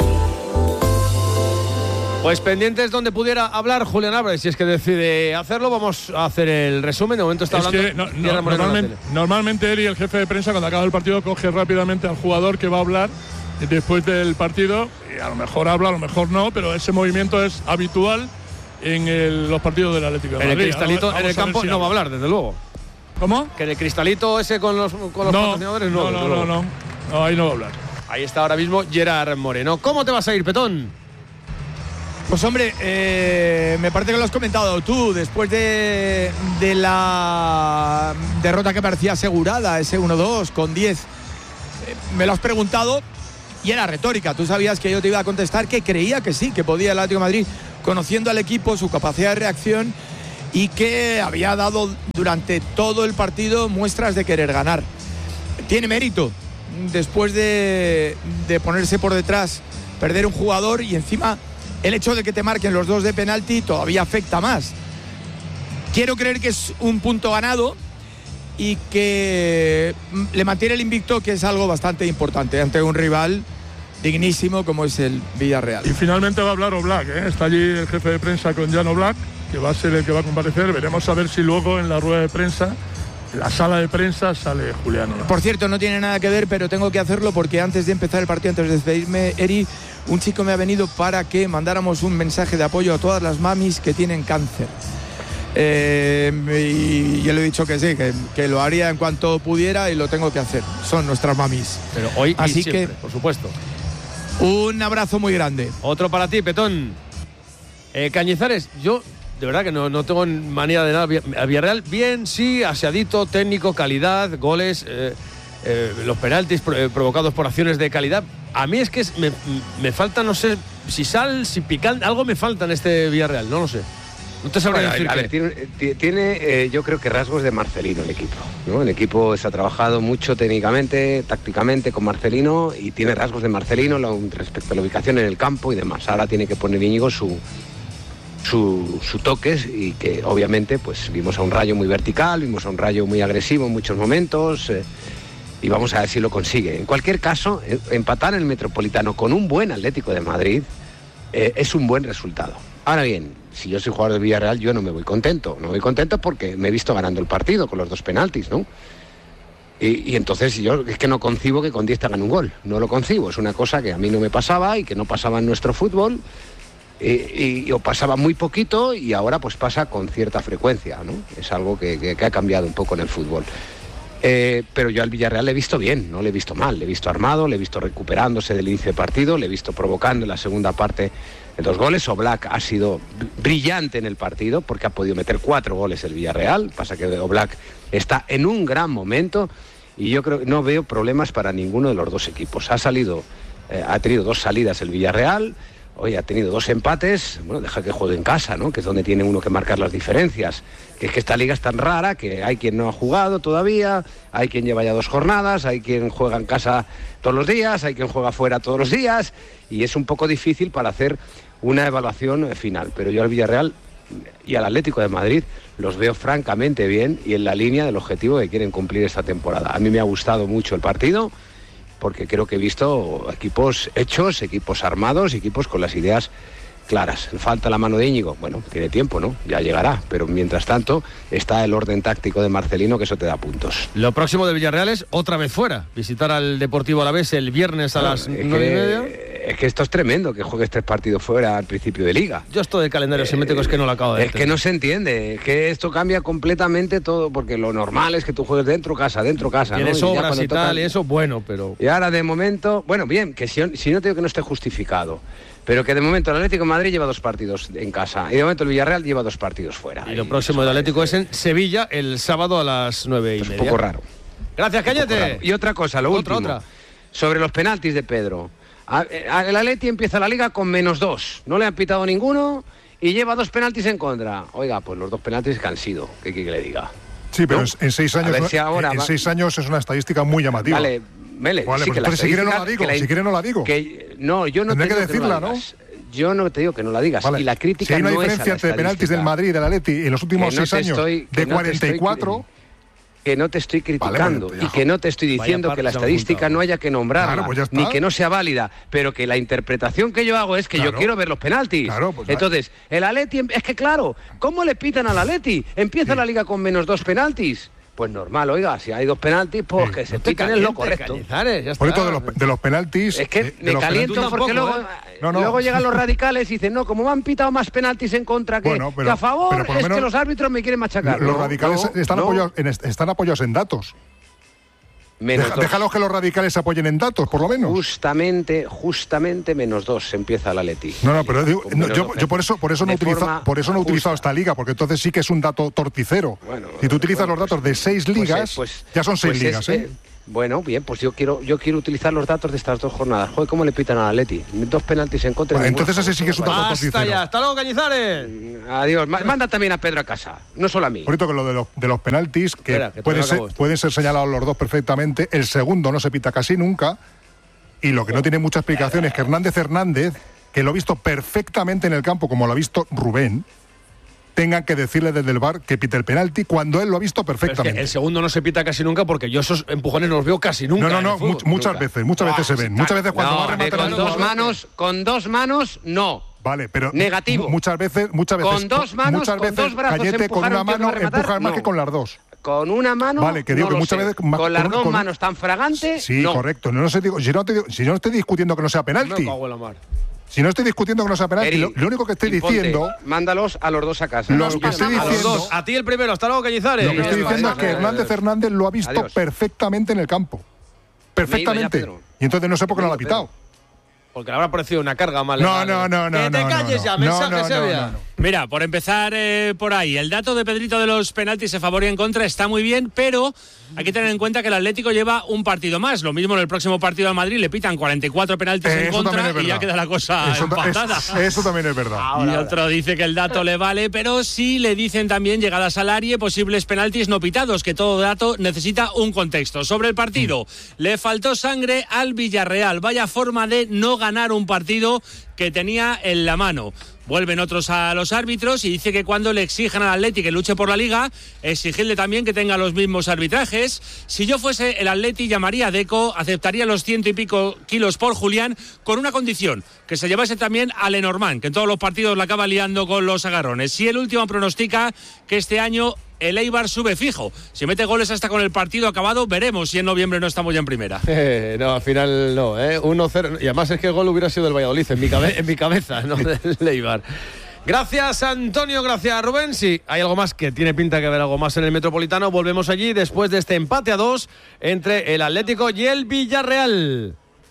S11: Pues pendientes donde pudiera hablar Julián Álvarez, si es que decide hacerlo. Vamos a hacer el resumen. De momento está
S2: es
S11: hablando.
S2: Que no, no, normalmente, normalmente Eri, el jefe de prensa, cuando acaba el partido, coge rápidamente al jugador que va a hablar después del partido. Y a lo mejor habla, a lo mejor no, pero ese movimiento es habitual en el, los partidos del Atlético de Madrid.
S11: En el cristalito,
S2: vamos,
S11: en el campo si no va a hablar, desde luego.
S2: ¿Cómo?
S11: Que en el cristalito ese con los, con los
S2: no,
S11: patrocinadores no.
S2: No, no, no, no, no, ahí no va a hablar.
S11: Ahí está ahora mismo Gerard Moreno. ¿Cómo te vas a ir, Petón?
S5: Pues hombre, eh, me parece que lo has comentado tú, después de, de la derrota que parecía asegurada, ese uno dos con diez, eh, me lo has preguntado y era retórica. Tú sabías que yo te iba a contestar que creía que sí, que podía el Atlético de Madrid, conociendo al equipo, su capacidad de reacción y que había dado durante todo el partido muestras de querer ganar. Tiene mérito, después de, de ponerse por detrás, perder un jugador y encima el hecho de que te marquen los dos de penalti todavía afecta más. Quiero creer que es un punto ganado y que le mantiene el invicto, que es algo bastante importante ante un rival dignísimo como es el Villarreal.
S2: Y finalmente va a hablar Oblak, ¿eh? Está allí el jefe de prensa con Jan Oblak, que va a ser el que va a comparecer. Veremos a ver si luego en la rueda de prensa, en la sala de prensa, sale Julián Oblak.
S5: Por cierto, no tiene nada que ver, pero tengo que hacerlo porque antes de empezar el partido, antes de despedirme, Eri, un chico me ha venido para que mandáramos un mensaje de apoyo a todas las mamis que tienen cáncer. Eh, y yo le he dicho que sí, que, que lo haría en cuanto pudiera y lo tengo que hacer. Son nuestras mamis.
S11: Pero hoy
S5: Así
S11: y siempre,
S5: que,
S11: por supuesto.
S5: Un abrazo muy grande.
S11: Otro para ti, Petón. Eh, Cañizares, yo de verdad que no, no tengo manía de nada. A Villarreal, bien, sí, aseadito, técnico, calidad, goles, eh, eh, los penaltis eh, provocados por acciones de calidad. A mí es que es, me, me falta, no sé, si sal, si picante, algo me falta en este Villarreal, no lo sé. No te sabría
S3: Bueno,
S11: decir
S3: a
S11: qué.
S3: ver, tiene, tiene eh, yo creo que rasgos de Marcelino el equipo, ¿no? El equipo se ha trabajado mucho técnicamente, tácticamente con Marcelino y tiene rasgos de Marcelino lo, respecto a la ubicación en el campo y demás. Ahora tiene que poner Íñigo su, su, su toques y que obviamente pues vimos a un Rayo muy vertical, vimos a un Rayo muy agresivo en muchos momentos eh, y vamos a ver si lo consigue. En cualquier caso, eh, empatar en el Metropolitano con un buen Atlético de Madrid eh, es un buen resultado. Ahora bien, si yo soy jugador del Villarreal, yo no me voy contento. No me voy contento porque me he visto ganando el partido con los dos penaltis, ¿no? Y, y entonces yo es que no concibo que con diez te hagan un gol. No lo concibo. Es una cosa que a mí no me pasaba y que no pasaba en nuestro fútbol. Y, y, o pasaba muy poquito y ahora pues pasa con cierta frecuencia, ¿no? Es algo que, que, que ha cambiado un poco en el fútbol. Eh, pero yo al Villarreal le he visto bien, no le he visto mal. Le he visto armado, le he visto recuperándose del inicio de partido, le he visto provocando en la segunda parte dos goles. Oblak ha sido brillante en el partido porque ha podido meter cuatro goles el Villarreal. Pasa que Oblak está en un gran momento y yo creo que no veo problemas para ninguno de los dos equipos. Ha salido, eh, ha tenido dos salidas el Villarreal. Hoy ha tenido dos empates, bueno, deja que juegue en casa, ¿no? Que es donde tiene uno que marcar las diferencias. Que es que esta liga es tan rara que hay quien no ha jugado todavía, hay quien lleva ya dos jornadas, hay quien juega en casa todos los días, hay quien juega fuera todos los días, y es un poco difícil para hacer una evaluación final. Pero yo al Villarreal y al Atlético de Madrid los veo francamente bien y en la línea del objetivo que quieren cumplir esta temporada. A mí me ha gustado mucho el partido, porque creo que he visto equipos hechos, equipos armados, equipos con las ideas claras. Falta la mano de Íñigo, bueno, tiene tiempo, ¿no? Ya llegará, pero mientras tanto está el orden táctico de Marcelino, que eso te da puntos.
S11: Lo próximo del Villarreal es otra vez fuera, visitar al Deportivo Alavés el viernes a
S3: no,
S11: las
S3: es
S11: nueve
S3: que,
S11: y media.
S3: Es que esto es tremendo, que juegues tres partidos fuera al principio de liga.
S11: Yo esto de calendario eh, simétrico es que no lo acabo de
S3: Es que no se entiende, es que esto cambia completamente todo, porque lo normal es que tú juegues dentro casa, dentro casa.
S11: Tienes
S3: ¿no?
S11: obras y, y
S3: tocan...
S11: tal, y eso, bueno, pero...
S3: Y ahora de momento, bueno, bien, que si, si no te digo que no esté justificado, pero que de momento el Atlético de Madrid lleva dos partidos en casa y de momento el Villarreal lleva dos partidos fuera.
S11: Y lo y próximo del Atlético es en Sevilla el sábado a las nueve y media.
S3: Es un poco raro.
S11: Gracias, Cañete.
S3: Y otra cosa, lo
S11: otra,
S3: último,
S11: otra.
S3: sobre los penaltis de Pedro. El Atleti empieza la liga con menos dos, no le han pitado ninguno y lleva dos penaltis en contra. Oiga, pues los dos penaltis que han sido, ¿qué quiere que le diga?
S7: Sí, pero
S3: ¿no?
S7: en seis años, no, si ahora, en seis años es una estadística muy llamativa.
S3: Vale, Mele,
S7: vale,
S3: sí,
S7: pues
S3: que
S7: entonces si quiere no la digo,
S3: la,
S7: si quiere no la digo.
S3: Que, no, yo no
S7: Tendré
S3: te digo
S7: que decirla,
S3: que no la
S7: ¿no?
S3: Yo no te digo que no la digas. Vale. Y la crítica
S7: si hay una
S3: no
S7: diferencia
S3: es a la
S7: entre penaltis del Madrid y del Atleti en los últimos
S3: no
S7: seis años
S3: estoy,
S7: de
S3: no
S7: cuarenta y cuatro...
S3: Que no te estoy criticando
S7: vale, bueno,
S3: y que no te estoy diciendo que la estadística no haya que nombrarla,
S7: claro, pues
S3: ni que no sea válida, pero que la interpretación que yo hago es que
S7: claro.
S3: yo quiero ver los penaltis.
S7: Claro, pues
S3: Entonces, el Atleti, es que claro, ¿cómo le pitan al Atleti? Empieza sí. la liga con menos dos penaltis. Pues normal, oiga, si hay dos penaltis, pues sí. que se pican es lo correcto.
S7: Por esto de los, de los penaltis...
S3: Es que
S7: eh,
S3: me caliento
S7: penaltis,
S3: porque luego,
S7: ¿eh? no, no.
S3: luego llegan los radicales y dicen, no, como me han pitado más penaltis en contra que,
S7: bueno, pero,
S3: que a favor,
S7: pero por
S3: es
S7: menos,
S3: que los árbitros me quieren machacar.
S7: Los
S3: no,
S7: radicales
S3: no,
S7: están,
S3: no.
S7: Apoyados en, están apoyados en datos.
S3: Menos
S7: Deja, déjalos que los radicales se apoyen en datos, por lo menos.
S3: Justamente, justamente menos dos empieza la Atleti.
S7: No, no, pero digo, no, yo, yo por eso, por eso no utilizo, por eso no he utilizado esta liga, porque entonces sí que es un dato torticero. Bueno, si tú utilizas bueno, los datos pues, de seis ligas, pues, pues, ya son seis pues ligas, es, ¿eh?
S3: Bueno, bien, pues yo quiero, yo quiero utilizar los datos de estas dos jornadas. Joder, ¿cómo le pitan al Atleti? Dos penaltis en contra.
S7: Bueno, entonces ese sí que es un dato torticero.
S11: Ya, hasta luego, Cañizares.
S3: Adiós. Manda también a Pedro a casa, no solo a mí.
S7: Por cierto, que lo de los, de los penaltis, que,
S11: Espera, que
S7: pueden, ser, pueden ser señalados los dos perfectamente. El segundo no se pita casi nunca. Y lo que no tiene mucha explicación es que Hernández Hernández, que lo ha visto perfectamente en el campo, como lo ha visto Rubén, tengan que decirle desde el V A R que pite el penalti cuando él lo ha visto perfectamente.
S11: Es que el segundo no se pita casi nunca porque yo esos empujones no los veo casi nunca.
S7: No, no, no, much, muchas nunca. veces, muchas veces ah, se ven. Muchas veces cuando
S3: no,
S7: va a rematar
S3: con dos manos, con dos manos, no.
S7: Vale, pero
S3: negativo.
S7: Muchas veces, muchas veces,
S3: con dos manos,
S7: muchas veces,
S3: con dos brazos,
S7: Cañete, con una mano empuja más
S3: no.
S7: que con las dos.
S3: Con una mano,
S7: vale, que digo
S3: no
S7: que muchas
S3: sé.
S7: veces
S3: con, con las
S7: con,
S3: dos
S7: con,
S3: manos tan fragantes.
S7: Sí,
S3: no.
S7: correcto. No, no sé, digo, si no te digo, si no estoy discutiendo que no sea penalti.
S11: Me cago en la mar.
S7: Si no estoy discutiendo que no sea penalti, lo, lo único que estoy diciendo...
S3: Mándalos a los dos a casa.
S7: Lo que estoy diciendo...
S11: A los dos. A ti el primero, hasta luego, Cañizares.
S7: Lo que estoy diciendo es que Hernández Hernández lo ha visto
S3: Adiós.
S7: perfectamente en el campo. Perfectamente. Ya, y entonces no sé por qué no lo ha pitado.
S11: Porque le habrá parecido una carga mal.
S7: No, no, no, no.
S11: Que te
S7: no,
S11: calles
S7: no,
S11: ya,
S7: no,
S11: mensaje
S7: no, no,
S11: Sevilla.
S7: no, no.
S14: Mira, por empezar eh, por ahí, el dato de Pedrito de los penaltis a favor y en contra está muy bien, pero hay que tener en cuenta que el Atlético lleva un partido más. Lo mismo en el próximo partido al Madrid le pitan cuarenta y cuatro penaltis
S7: eh,
S14: en contra y ya queda la cosa
S7: eso,
S14: empatada.
S7: Es, eso también es verdad.
S14: Ahora, y otro ahora. dice que el dato le vale, pero sí le dicen también llegadas al área, posibles penaltis no pitados, que todo dato necesita un contexto. Sobre el partido, mm. le faltó sangre al Villarreal. Vaya forma de no ganar un partido que tenía en la mano. Vuelven otros a los árbitros y dice que cuando le exijan al Atleti que luche por la Liga, exigirle también que tenga los mismos arbitrajes. Si yo fuese el Atleti, llamaría a Deco, aceptaría los ciento y pico kilos por Julián, con una condición, que se llevase también a Lenormand, que en todos los partidos la acaba liando con los agarrones. Si el último pronostica que este año el Eibar sube fijo. Si mete goles hasta con el partido acabado, veremos si en noviembre no estamos ya en primera.
S11: Eh, no, al final no, ¿eh? uno cero. Y además es que el gol hubiera sido del Valladolid, en mi, cabe- en mi cabeza, no del Eibar. Gracias, Antonio, gracias, Rubén. Sí, hay algo más que tiene pinta que haber algo más en el Metropolitano. Volvemos allí después de este empate a dos entre el Atlético y el Villarreal.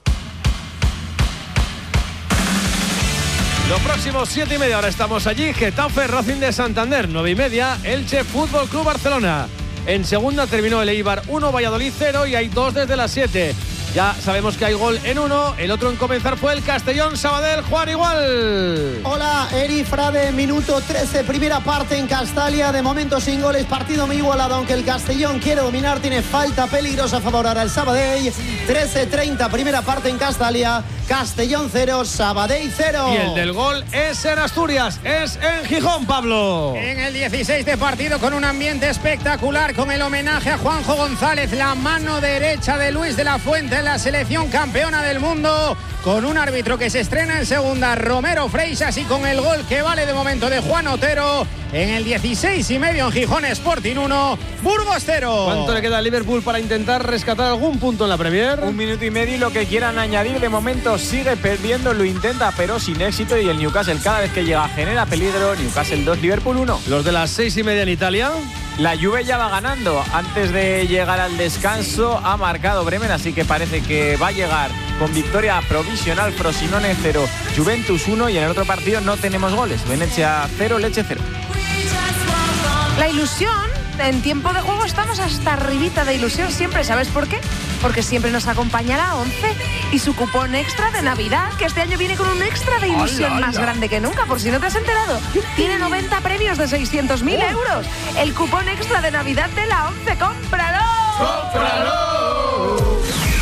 S11: Los próximos siete y media, ahora estamos allí. Getafe, Racing de Santander, nueve y media, Elche Fútbol Club Barcelona. En segunda terminó el Eibar uno, Valladolid cero y hay dos desde las siete. Ya sabemos que hay gol en uno, el otro en comenzar fue el Castellón Sabadell. Juan, igual.
S15: Hola, Eri Frade, minuto trece, primera parte en Castalia, de momento sin goles, partido muy igualado, aunque el Castellón quiere dominar, tiene falta peligrosa a favor ahora el Sabadell. trece treinta, primera parte en Castalia, Castellón cero, Sabadell cero.
S11: Y el del gol es en Asturias, es en Gijón, Pablo.
S16: En el dieciséis de partido, con un ambiente espectacular, con el homenaje a Juanjo González, la mano derecha de Luis de la Fuente, la selección campeona del mundo, con un árbitro que se estrena en segunda, Romero Freixas, y con el gol que vale de momento de Juan Otero en el dieciséis y medio en Gijón Sporting uno, Burgos cero.
S11: ¿Cuánto le queda a Liverpool para intentar rescatar algún punto en la Premier?
S6: Un minuto y medio y lo que quieran añadir. De momento sigue perdiendo, lo intenta pero sin éxito, y el Newcastle cada vez que llega genera peligro. Newcastle dos, Liverpool uno.
S11: Los de las seis y media en Italia.
S6: La Juve ya va ganando. Antes de llegar al descanso ha marcado Bremen, así que parece que va a llegar con victoria provisional. Frosinone cero, Juventus uno, y en el otro partido no tenemos goles. Venecia cero, Lecce cero.
S12: La ilusión, en tiempo de juego estamos hasta arribita de ilusión siempre. ¿Sabes por qué? Porque siempre nos acompaña la once y su cupón extra de Navidad, que este año viene con un extra de ilusión ¡Hala, más hala! grande que nunca, por si no te has enterado. Tiene noventa premios de seiscientos mil oh. euros. El cupón extra de Navidad de la once. ¡Cómpralo!
S17: ¡Cómpralo!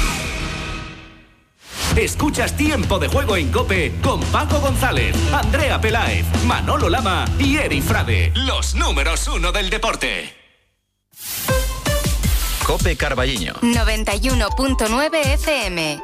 S17: Escuchas Tiempo de Juego en COPE con Paco González, Andrea Peláez, Manolo Lama y Eri Frade, los números uno del deporte.
S18: COPE Carballiño
S19: noventa y uno punto nueve F M.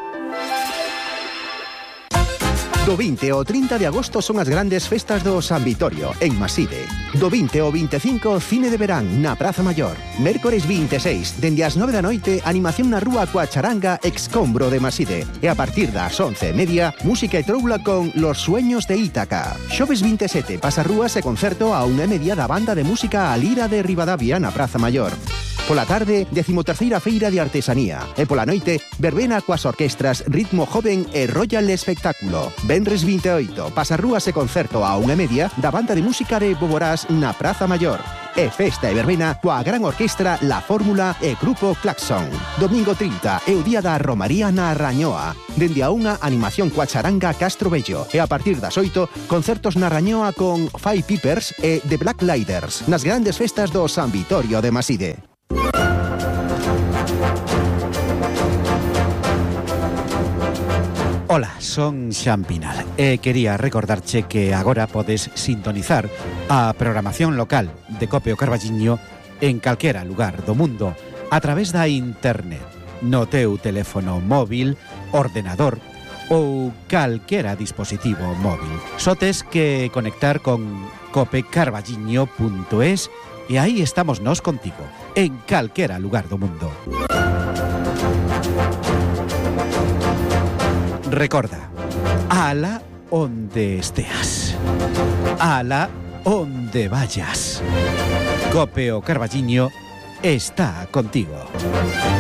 S20: Do veinte ao trinta de agosto son as grandes festas do San Vitorio, en Maside. Do veinte ao veinticinco, cine de verán na Praza Maior. Mércores veintiséis, dende as nove da noite, animación na rúa coa charanga Excombro de Maside. E a partir das once e media, música e troula con Los Sueños de Ítaca. Xoves veintisiete, pasarrúas e concerto a unha e media da banda de música A Lira de Ribadavia na Praza Maior. Pola tarde, decimoterceira feira de artesanía. E pola noite, verbena coas orquestras Ritmo Joven e Royal Espectáculo. Venres veintiocho, pasarrúas e concerto a unha e media da banda de música de Boborás na Praza Maior. E festa e verbena coa gran orquestra La Fórmula e Grupo Claxon. Domingo trinta é o día da Romaría na Rañoa. Dende a unha, animación coa charanga Castro Bello. E a partir das oito, concertos na Rañoa con Five Peepers e The Black Lighters nas grandes festas do San Vitorio de Maside.
S21: Ola, son Xan Pinal e quería recordarche que agora podes sintonizar a programación local de COPE o Carballiño en calquera lugar do mundo a través da internet, no teu teléfono móvil, ordenador ou calquera dispositivo móvil. Só tes que conectar con cope carballiño punto es e aí estamos nós contigo, en calquera lugar do mundo. Recorda, ala onde esteas, ala onde vayas. COPE o Carballiño está contigo.